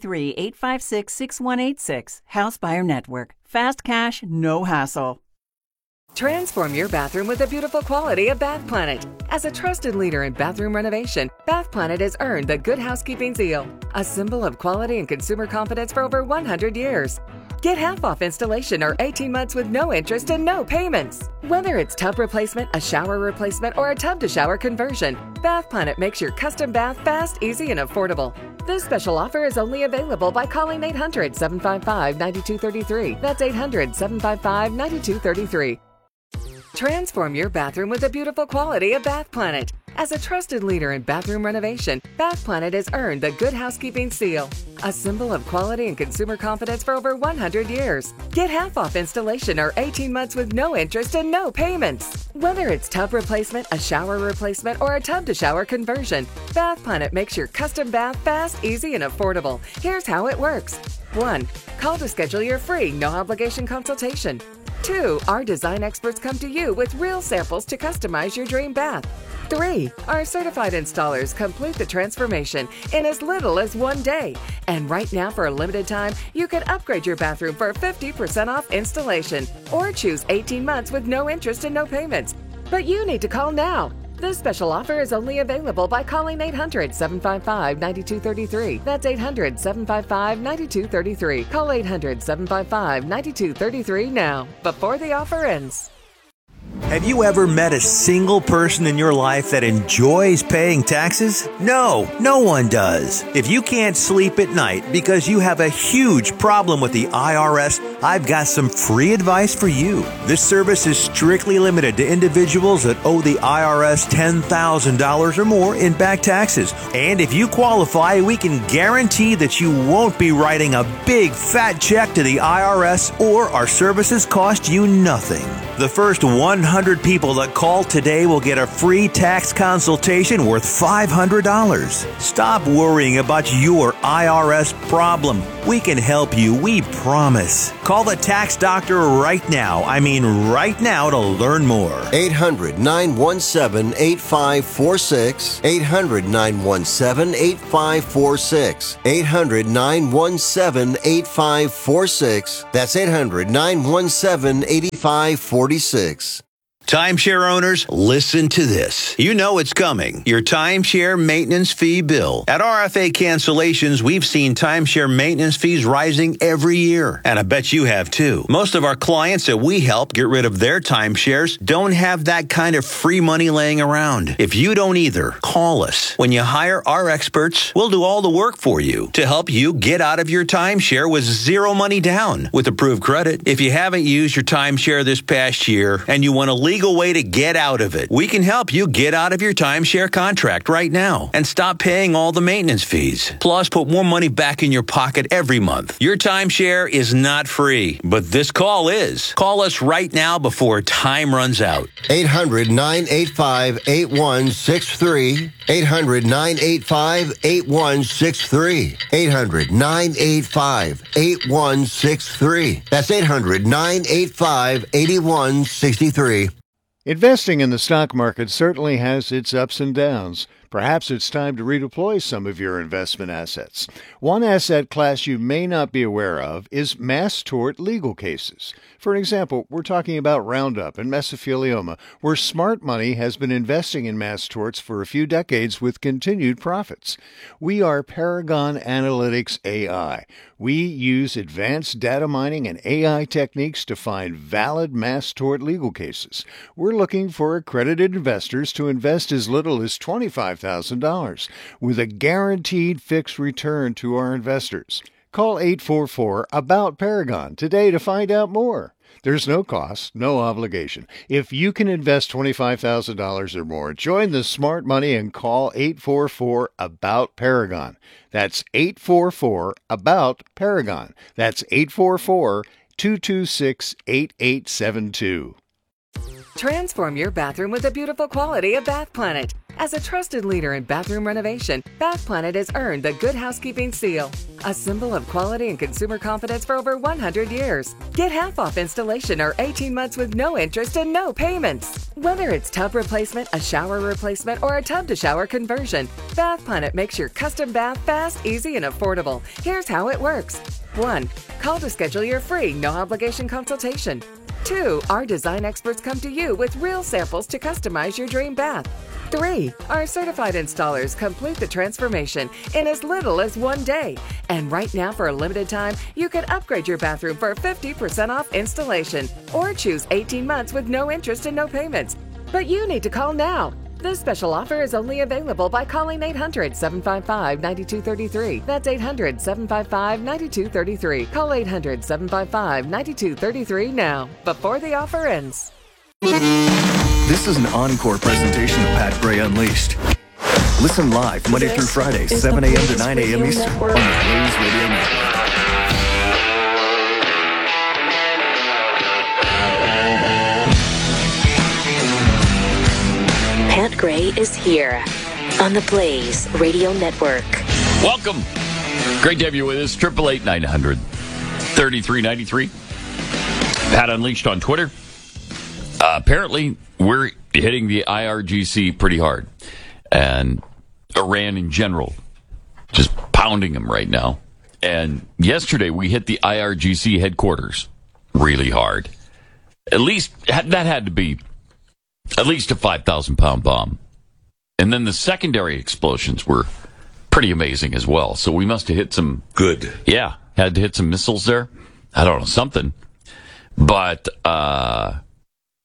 [SPEAKER 10] 833-856-6186. House Buyer Network. Fast cash, no hassle.
[SPEAKER 8] Transform your bathroom with the beautiful quality of Bath Planet. As a trusted leader in bathroom renovation, Bath Planet has earned the Good Housekeeping seal, a symbol of quality and consumer confidence for over 100 years. Get half off installation or 18 months with no interest and no payments. Whether it's tub replacement, a shower replacement, or a tub-to-shower conversion, Bath Planet makes your custom bath fast, easy, and affordable. This special offer is only available by calling 800-755-9233. That's 800-755-9233. Transform your bathroom with the beautiful quality of Bath Planet. As a trusted leader in bathroom renovation, Bath Planet has earned the Good Housekeeping seal, a symbol of quality and consumer confidence for over 100 years. Get half off installation or 18 months with no interest and no payments. Whether it's tub replacement, a shower replacement, or a tub-to-shower conversion, Bath Planet makes your custom bath fast, easy, and affordable. Here's how it works. 1. Call to schedule your free, no-obligation consultation. 2. Our design experts come to you with real samples to customize your dream bath. 3. Our certified installers complete the transformation in as little as 1 day. And right now, for a limited time, you can upgrade your bathroom for 50% off installation or choose 18 months with no interest and no payments. But you need to call now. This special offer is only available by calling 800-755-9233. That's 800-755-9233. Call 800-755-9233 now, before the offer ends.
[SPEAKER 5] Have you ever met a single person in your life that enjoys paying taxes? No, no one does. If you can't sleep at night because you have a huge problem with the IRS, I've got some free advice for you. This service is strictly limited to individuals that owe the IRS $10,000 or more in back taxes. And if you qualify, we can guarantee that you won't be writing a big fat check to the IRS, or our services cost you nothing. The first 100 people that call today will get a free tax consultation worth $500. Stop worrying about your IRS problem. We can help you, we promise. Call the tax doctor right now. I mean right now to learn more.
[SPEAKER 6] 800-917-8546. 800-917-8546. 800-917-8546. That's 800-917-8546.
[SPEAKER 13] Timeshare owners, listen to this. You know it's coming. Your timeshare maintenance fee bill. At RFA Cancellations, we've seen timeshare maintenance fees rising every year. And I bet you have too. Most of our clients that we help get rid of their timeshares don't have that kind of free money laying around. If you don't either, call us. When you hire our experts, we'll do all the work for you to help you get out of your timeshare with zero money down with approved credit. If you haven't used your timeshare this past year and you want a legal way to get out of it, we can help you get out of your timeshare contract right now and stop paying all the maintenance fees. Plus, put more money back in your pocket every month. Your timeshare is not free, but this call is. Call us right now before time runs out.
[SPEAKER 6] 800-985-8163. 800-985-8163. 800-985-8163. That's 800-985-8163.
[SPEAKER 7] Investing in the stock market certainly has its ups and downs. Perhaps it's time to redeploy some of your investment assets. One asset class you may not be aware of is mass tort legal cases. For example, we're talking about Roundup and mesothelioma, where smart money has been investing in mass torts for a few decades with continued profits. We are Paragon Analytics AI. We use advanced data mining and AI techniques to find valid mass tort legal cases. We're looking for accredited investors to invest as little as $25,000 with a guaranteed fixed return to our investors. Call 844-ABOUT-PARAGON today to find out more. There's no cost, no obligation. If you can invest $25,000 or more, join the smart money and call 844-ABOUT-PARAGON. That's 844-ABOUT-PARAGON. That's 844-226-8872.
[SPEAKER 8] Transform your bathroom with the beautiful quality of Bath Planet. As a trusted leader in bathroom renovation, Bath Planet has earned the Good Housekeeping Seal, a symbol of quality and consumer confidence for over 100 years. Get half off installation or 18 months with no interest and no payments. Whether it's tub replacement, a shower replacement, or a tub-to-shower conversion, Bath Planet makes your custom bath fast, easy, and affordable. Here's how it works. 1. Call to schedule your free, no-obligation consultation. 2. Our design experts come to you with real samples to customize your dream bath. 3. Our certified installers complete the transformation in as little as 1 day. And right now, for a limited time, you can upgrade your bathroom for 50% off installation or choose 18 months with no interest and no payments. But you need to call now. This special offer is only available by calling 800-755-9233. That's 800-755-9233. Call 800-755-9233 now, before the offer ends.
[SPEAKER 14] This is an encore presentation of Pat Gray Unleashed. Listen live Monday through Friday, 7 a.m. to 9 a.m. Eastern on the Blaze Radio Network.
[SPEAKER 11] Pat Gray is here on the Blaze Radio Network.
[SPEAKER 15] Welcome. Great to have you with us. 888-900-3393. Pat Unleashed on Twitter. Apparently, we're hitting the IRGC pretty hard. And Iran in general, just pounding them right now. And yesterday, we hit the IRGC headquarters really hard. At least, that had to be at least a 5,000-pound bomb. And then the secondary explosions were pretty amazing as well. So we must have hit some...
[SPEAKER 4] Good.
[SPEAKER 15] Yeah, had to hit some missiles there. I don't know, something. But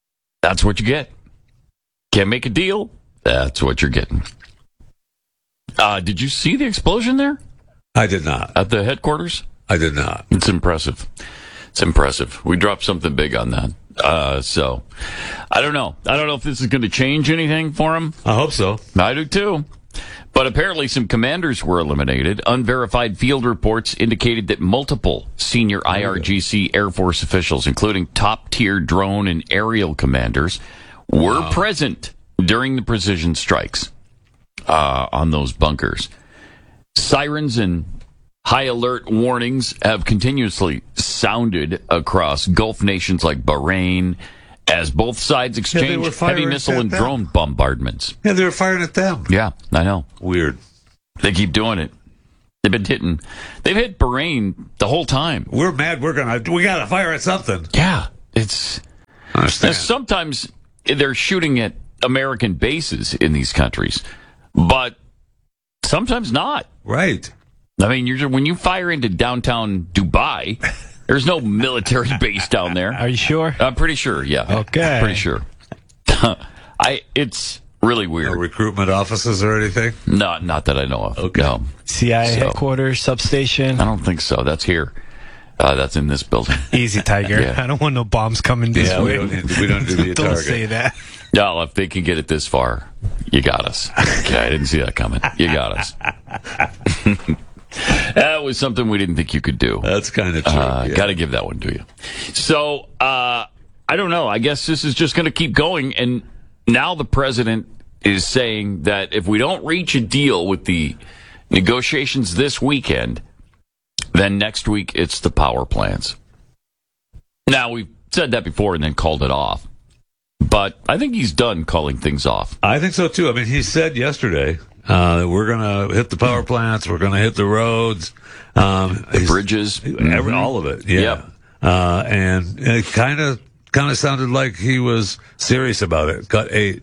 [SPEAKER 15] That's what you get. Can't make a deal. That's what you're getting. Did you see the explosion there?
[SPEAKER 16] I did not.
[SPEAKER 15] At the headquarters?
[SPEAKER 16] I did not.
[SPEAKER 15] It's impressive. It's impressive. We dropped something big on that. So, I don't know. I don't know if this is going to change anything for him.
[SPEAKER 16] I hope so.
[SPEAKER 15] I do too. But apparently some commanders were eliminated. Unverified field reports indicated that multiple senior IRGC Air Force officials, including top-tier drone and aerial commanders, were present during the precision strikes on those bunkers. Sirens and high alert warnings have continuously sounded across Gulf nations like Bahrain as both sides exchanged heavy missile and drone bombardments.
[SPEAKER 16] Yeah, they were firing at them.
[SPEAKER 15] Yeah, I know.
[SPEAKER 16] Weird.
[SPEAKER 15] They keep doing it. They've hit Bahrain the whole time.
[SPEAKER 16] We're mad. We got to fire at something.
[SPEAKER 15] Yeah, it's. Sometimes they're shooting at American bases in these countries, but sometimes not.
[SPEAKER 16] Right.
[SPEAKER 15] I mean, when you fire into downtown Dubai, there's no military base down there.
[SPEAKER 17] Are you sure?
[SPEAKER 15] I'm pretty sure, yeah.
[SPEAKER 17] Okay.
[SPEAKER 15] Pretty sure. It's really weird.
[SPEAKER 16] No recruitment offices or anything?
[SPEAKER 15] No, not that I know of.
[SPEAKER 16] Okay.
[SPEAKER 15] No.
[SPEAKER 17] CIA headquarters, substation?
[SPEAKER 15] I don't think so. That's here. That's in this building.
[SPEAKER 17] Easy, Tiger.
[SPEAKER 15] Yeah.
[SPEAKER 17] I don't want no bombs coming this way.
[SPEAKER 16] We don't do the
[SPEAKER 17] Don't
[SPEAKER 16] target.
[SPEAKER 17] say that.
[SPEAKER 15] No, if they can get it this far, you got us. Okay, I didn't see that coming. You got us. That was something we didn't think you could do.
[SPEAKER 16] That's kind of true.
[SPEAKER 15] Got to give that one to you. So, I don't know. I guess this is just going to keep going. And now the president is saying that if we don't reach a deal with the negotiations this weekend, then next week it's the power plants. Now, we've said that before and then called it off. But I think he's done calling things off.
[SPEAKER 16] I think so, too. I mean, he said yesterday that we're going to hit the power plants, we're going to hit the roads.
[SPEAKER 15] The bridges.
[SPEAKER 16] All of it, yeah.
[SPEAKER 15] Yep.
[SPEAKER 16] And it kind of sounded like he was serious about it. Cut 8.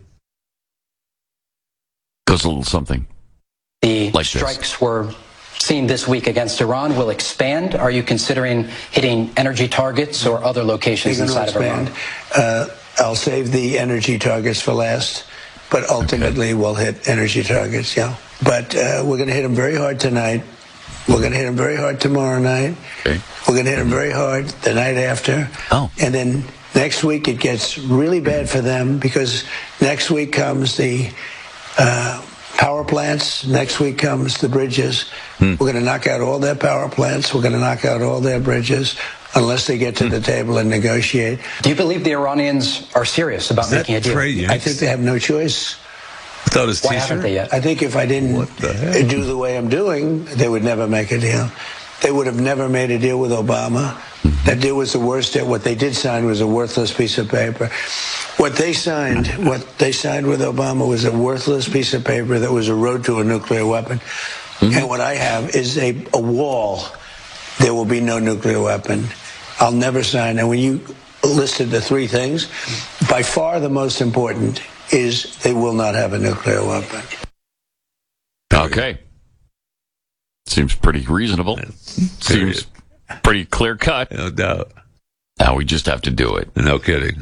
[SPEAKER 15] Goes a little something.
[SPEAKER 18] The
[SPEAKER 15] like
[SPEAKER 18] strikes were seen this week against Iran will expand. Are you considering hitting energy targets or other locations inside of Iran?
[SPEAKER 19] I'll save the energy targets for last, but ultimately we'll hit energy targets, yeah. But we're going to hit them very hard tonight. We're going to hit them very hard tomorrow night.
[SPEAKER 15] Okay.
[SPEAKER 19] We're going to hit them very hard the night after.
[SPEAKER 15] Oh.
[SPEAKER 19] And then next week it gets really bad for them because next week comes the power plants. Next week comes the bridges. We're going to knock out all their power plants. We're going to knock out all their bridges unless they get to the table and negotiate.
[SPEAKER 18] Do you believe the Iranians are serious about making a deal?
[SPEAKER 19] I think they have no choice.
[SPEAKER 18] Why haven't they yet?
[SPEAKER 19] I think if I didn't do the way I'm doing, they would never make a deal. They would have never made a deal with Obama. That deal was the worst deal. What they did sign was a worthless piece of paper. What they signed with Obama was a worthless piece of paper that was a road to a nuclear weapon. And what I have is a wall. There will be no nuclear weapon. I'll never sign. And when you listed the 3 things, by far the most important is they will not have a nuclear weapon.
[SPEAKER 15] Okay. Seems pretty reasonable. Seems pretty clear cut.
[SPEAKER 16] No doubt.
[SPEAKER 15] Now we just have to do it.
[SPEAKER 16] No kidding.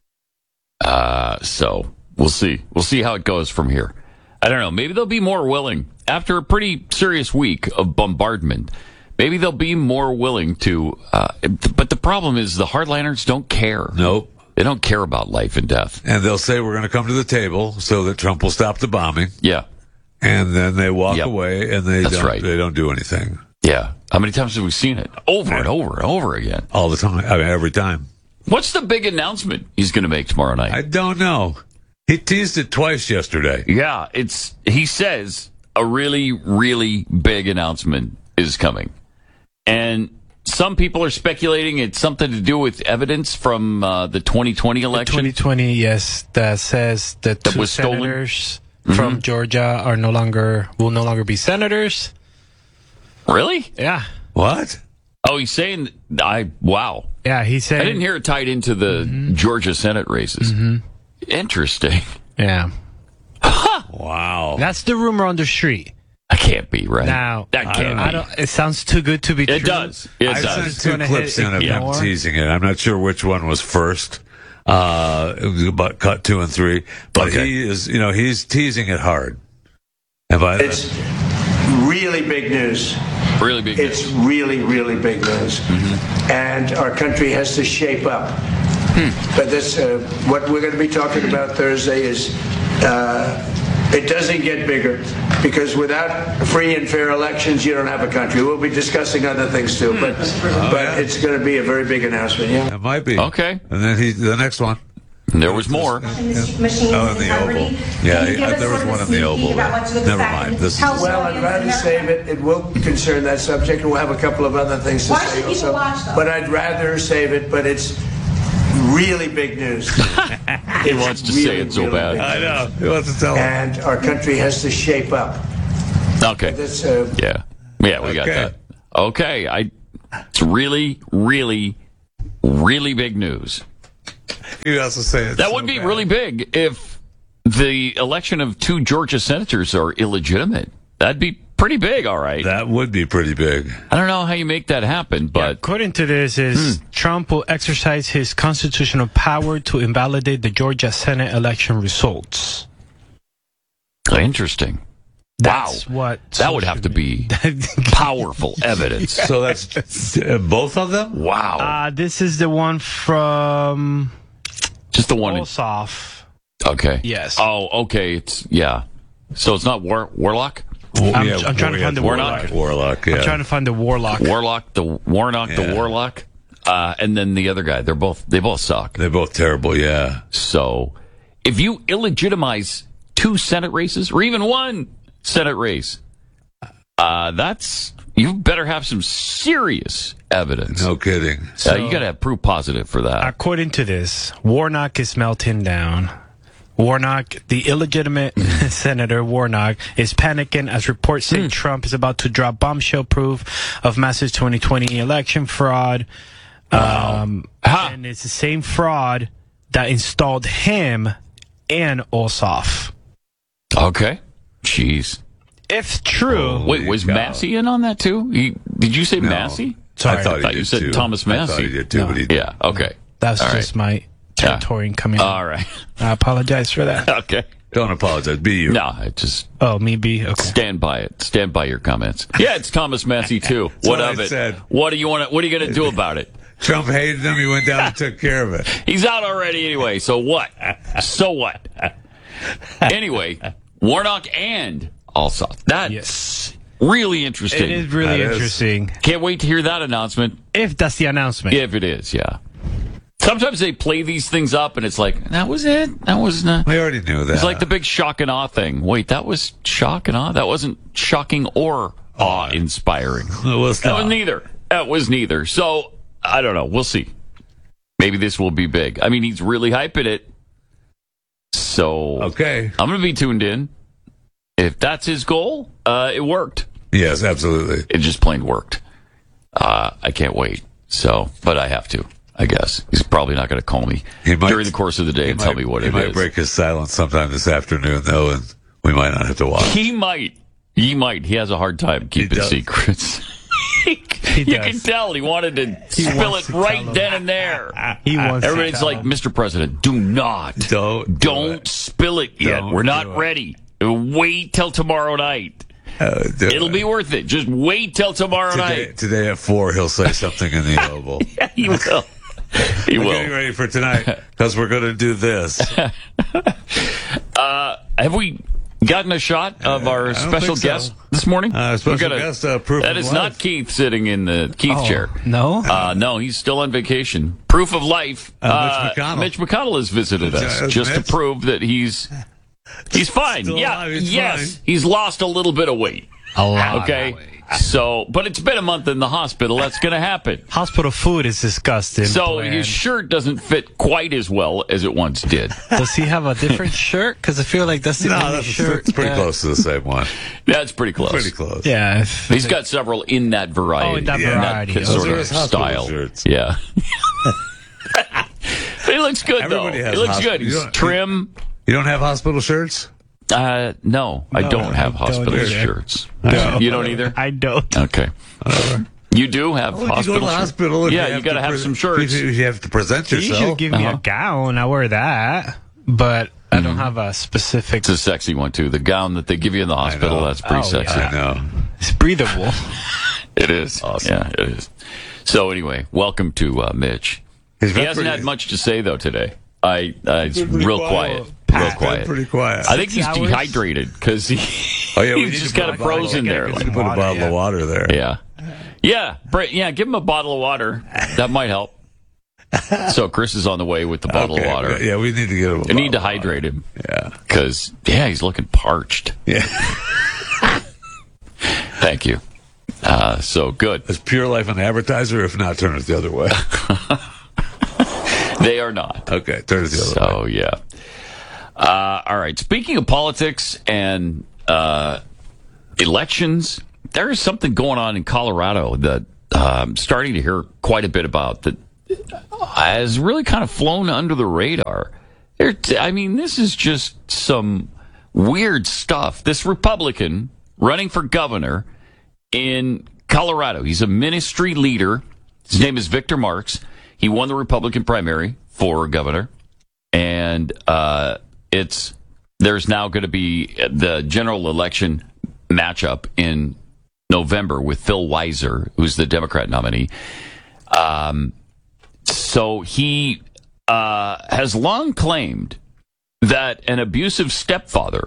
[SPEAKER 15] So we'll see. We'll see how it goes from here. I don't know. Maybe they'll be more willing after a pretty serious week of bombardment. Maybe they'll be more willing to. But the problem is the hardliners don't care.
[SPEAKER 16] Nope.
[SPEAKER 15] They don't care about life and death.
[SPEAKER 16] And they'll say we're going to come to the table so that Trump will stop the bombing.
[SPEAKER 15] Yeah.
[SPEAKER 16] And then they walk away and they don't do anything.
[SPEAKER 15] Yeah. How many times have we seen it? Over and over and over again.
[SPEAKER 16] All the time. I mean, every time.
[SPEAKER 15] What's the big announcement he's going to make tomorrow night?
[SPEAKER 16] I don't know. He teased it twice yesterday.
[SPEAKER 15] Yeah. He says a really, really big announcement is coming. And some people are speculating it's something to do with evidence from the 2020 election.
[SPEAKER 17] 2020, yes, that says that 2 senators from Georgia will no longer be senators.
[SPEAKER 15] Really?
[SPEAKER 17] Yeah.
[SPEAKER 16] What?
[SPEAKER 15] Oh, he's saying wow.
[SPEAKER 17] Yeah, he's saying.
[SPEAKER 15] I didn't hear it tied into the Georgia Senate races. Interesting.
[SPEAKER 17] Yeah.
[SPEAKER 16] Wow.
[SPEAKER 17] That's the rumor on the street.
[SPEAKER 15] That can't be right.
[SPEAKER 17] Now,
[SPEAKER 15] that can't be.
[SPEAKER 17] It sounds too good to be true.
[SPEAKER 15] It does.
[SPEAKER 16] I sent 2 clips in of him teasing it. I'm not sure which one was first. It was about cut 2 and 3, but he is, he's teasing it hard.
[SPEAKER 19] It's really big news.
[SPEAKER 15] Really big news.
[SPEAKER 19] It's really, really big news. And our country has to shape up. But this, what we're going to be talking about Thursday is it doesn't get bigger, because without free and fair elections, you don't have a country. We'll be discussing other things too, but it's going to be a very big announcement. Yeah,
[SPEAKER 16] it might be.
[SPEAKER 15] Okay.
[SPEAKER 16] And then the next one.
[SPEAKER 15] There was more.
[SPEAKER 16] In the Oval. Yeah, there was one in the Oval. Never mind.
[SPEAKER 19] Well, I'd rather save it. It will concern that subject. We'll have a couple of other things to say also. But I'd rather save it. But it's really big news.
[SPEAKER 15] He wants to say it so bad.
[SPEAKER 16] I know. He wants to tell him.
[SPEAKER 19] And our country has to shape up.
[SPEAKER 15] Okay. Yeah, we got that. Okay. It's really, really, really big news.
[SPEAKER 16] You also say it.
[SPEAKER 15] That would be really big if the election of 2 Georgia senators are illegitimate. That'd be pretty big, all right.
[SPEAKER 16] That would be pretty big.
[SPEAKER 15] I don't know how you make that happen, but...
[SPEAKER 17] according to this, Trump will exercise his constitutional power to invalidate the Georgia Senate election results.
[SPEAKER 15] Interesting.
[SPEAKER 17] That's
[SPEAKER 15] that would have to be powerful evidence.
[SPEAKER 16] So that's both of them?
[SPEAKER 15] Wow.
[SPEAKER 17] This is the one from...
[SPEAKER 15] just the one...
[SPEAKER 17] Ossoff.
[SPEAKER 15] Okay.
[SPEAKER 17] Yes.
[SPEAKER 15] Oh, okay. So it's not Warlock?
[SPEAKER 17] I'm trying to find the Warlock.
[SPEAKER 16] Warlock, yeah.
[SPEAKER 17] I'm trying to find the Warlock.
[SPEAKER 15] Warlock, the Warlock. And then the other guy. They both suck.
[SPEAKER 16] They're both terrible, yeah.
[SPEAKER 15] So if you illegitimize 2 Senate races, or even 1 Senate race, you better have some serious evidence.
[SPEAKER 16] No kidding.
[SPEAKER 15] So, you got to have proof positive for that.
[SPEAKER 17] According to this, Warnock is melting down. Warnock, the illegitimate Senator Warnock, is panicking as reports say Trump is about to drop bombshell proof of massive 2020 election fraud. And it's the same fraud that installed him and Ossoff.
[SPEAKER 15] Okay. Jeez.
[SPEAKER 17] If true...
[SPEAKER 15] Wait, was Massey in on that too? Did you say Massey?
[SPEAKER 17] Sorry.
[SPEAKER 16] I thought
[SPEAKER 15] you said
[SPEAKER 16] too.
[SPEAKER 15] Thomas Massey.
[SPEAKER 16] I thought he did too, but he didn't.
[SPEAKER 15] Yeah, okay.
[SPEAKER 17] That's just my territory coming in.
[SPEAKER 15] All right.
[SPEAKER 17] I apologize for that.
[SPEAKER 15] Okay.
[SPEAKER 16] Don't apologize. Be you.
[SPEAKER 15] No, it just...
[SPEAKER 17] Oh, me be? Okay.
[SPEAKER 15] Stand by it. Stand by your comments. Yeah, it's Thomas Massey too. What of it?
[SPEAKER 16] Said.
[SPEAKER 15] What are you going to do about it?
[SPEAKER 16] Trump hated him. He went down and took care of it.
[SPEAKER 15] He's out already anyway. So what? So what? Anyway, Warnock and Ossoff. That's really interesting.
[SPEAKER 17] It is really interesting.
[SPEAKER 15] Can't wait to hear that announcement.
[SPEAKER 17] If that's the announcement.
[SPEAKER 15] If it is, yeah. Sometimes they play these things up and it's like, that was it? That was not.
[SPEAKER 16] We already knew that.
[SPEAKER 15] It's like the big shock and awe thing. Wait, that was shock and awe? That wasn't shocking or awe-inspiring.
[SPEAKER 16] It was
[SPEAKER 15] that was neither. That was neither. So, I don't know. We'll see. Maybe this will be big. I mean, he's really hyping it. So,
[SPEAKER 16] okay.
[SPEAKER 15] I'm going to be tuned in. If that's his goal, it worked.
[SPEAKER 16] Yes, absolutely.
[SPEAKER 15] It just plain worked. I can't wait. So, but I have to, I guess. He's probably not going to call me during the course of the day and tell me what it is.
[SPEAKER 16] He might break his silence sometime this afternoon, though, and we might not have to watch.
[SPEAKER 15] He might. He has a hard time keeping secrets. You can tell he wanted to spill it right then and there. Everybody's like, Mr. President, don't spill it yet. We're not ready. Wait till tomorrow night. It'll be worth it. Just wait till tomorrow night.
[SPEAKER 16] Today at 4, he'll say something in the Oval.
[SPEAKER 15] Yeah, he will. He will.
[SPEAKER 16] Getting ready for tonight because we're going to do this.
[SPEAKER 15] Have we gotten a shot of our special guest this morning?
[SPEAKER 16] Special guest, proof
[SPEAKER 15] that
[SPEAKER 16] of
[SPEAKER 15] is
[SPEAKER 16] life.
[SPEAKER 15] not Keith sitting in the Keith chair.
[SPEAKER 17] No?
[SPEAKER 15] No, he's still on vacation. Proof of life. Mitch McConnell has visited us just to prove that he's fine.
[SPEAKER 16] Still
[SPEAKER 15] yeah,
[SPEAKER 16] alive,
[SPEAKER 15] yes,
[SPEAKER 16] fine.
[SPEAKER 15] he's lost a little bit of weight.
[SPEAKER 17] A lot.
[SPEAKER 15] Okay. So, but it's been a month in the hospital. That's going to happen.
[SPEAKER 17] Hospital food is disgusting.
[SPEAKER 15] So his shirt doesn't fit quite as well as it once did.
[SPEAKER 17] Does he have a different shirt? Because I feel like that's the only shirt.
[SPEAKER 16] It's pretty close to the same one.
[SPEAKER 15] That's pretty close.
[SPEAKER 16] Pretty close.
[SPEAKER 17] Yeah.
[SPEAKER 15] He's got several in that variety.
[SPEAKER 17] Oh, in that variety.
[SPEAKER 15] That sort of style.
[SPEAKER 16] Shirts.
[SPEAKER 15] Yeah. He looks good,
[SPEAKER 16] Everybody
[SPEAKER 15] though.
[SPEAKER 16] has
[SPEAKER 15] He looks
[SPEAKER 16] hospital-
[SPEAKER 15] good. He's trim.
[SPEAKER 16] You don't have hospital shirts?
[SPEAKER 15] No, I don't have hospital
[SPEAKER 17] either.
[SPEAKER 15] shirts.
[SPEAKER 17] No.
[SPEAKER 15] You don't either?
[SPEAKER 17] I don't.
[SPEAKER 15] Okay. You do have
[SPEAKER 16] You
[SPEAKER 15] hospital
[SPEAKER 16] go to the hospital.
[SPEAKER 15] Yeah, you got to have some shirts.
[SPEAKER 16] You have to present
[SPEAKER 17] You
[SPEAKER 16] yourself.
[SPEAKER 17] should give me a gown. I wear that, but I don't have a specific.
[SPEAKER 15] It's a sexy one too. The gown that they give you in the hospital, that's pretty sexy.
[SPEAKER 16] I know.
[SPEAKER 17] It's breathable.
[SPEAKER 15] It is. Awesome. Yeah, it is. So anyway, welcome to Mitch. He hasn't had much to say though today. It's real quiet. Real quiet.
[SPEAKER 16] Pretty quiet.
[SPEAKER 15] I think he's dehydrated because he. He's just kind of frozen there.
[SPEAKER 16] We need to put a bottle of water there.
[SPEAKER 15] Yeah. Yeah. Give him a bottle of water. That might help. So Chris is on the way with the bottle of water.
[SPEAKER 16] Yeah, we need to get him.
[SPEAKER 15] We need to hydrate him.
[SPEAKER 16] Yeah.
[SPEAKER 15] Because he's looking parched.
[SPEAKER 16] Yeah.
[SPEAKER 15] Thank you. So good.
[SPEAKER 16] Is Pure Life an advertiser? If not, turn it the other way.
[SPEAKER 15] They are not.
[SPEAKER 16] Okay, turn it the other way.
[SPEAKER 15] So yeah. All right. Speaking of politics and elections, there is something going on in Colorado that I'm starting to hear quite a bit about that has really kind of flown under the radar. This is just some weird stuff. This Republican running for governor in Colorado, he's a ministry leader. His name is Victor Marx. He won the Republican primary for governor. And there's now going to be the general election matchup in November with Phil Weiser, who's the Democrat nominee. So he has long claimed that an abusive stepfather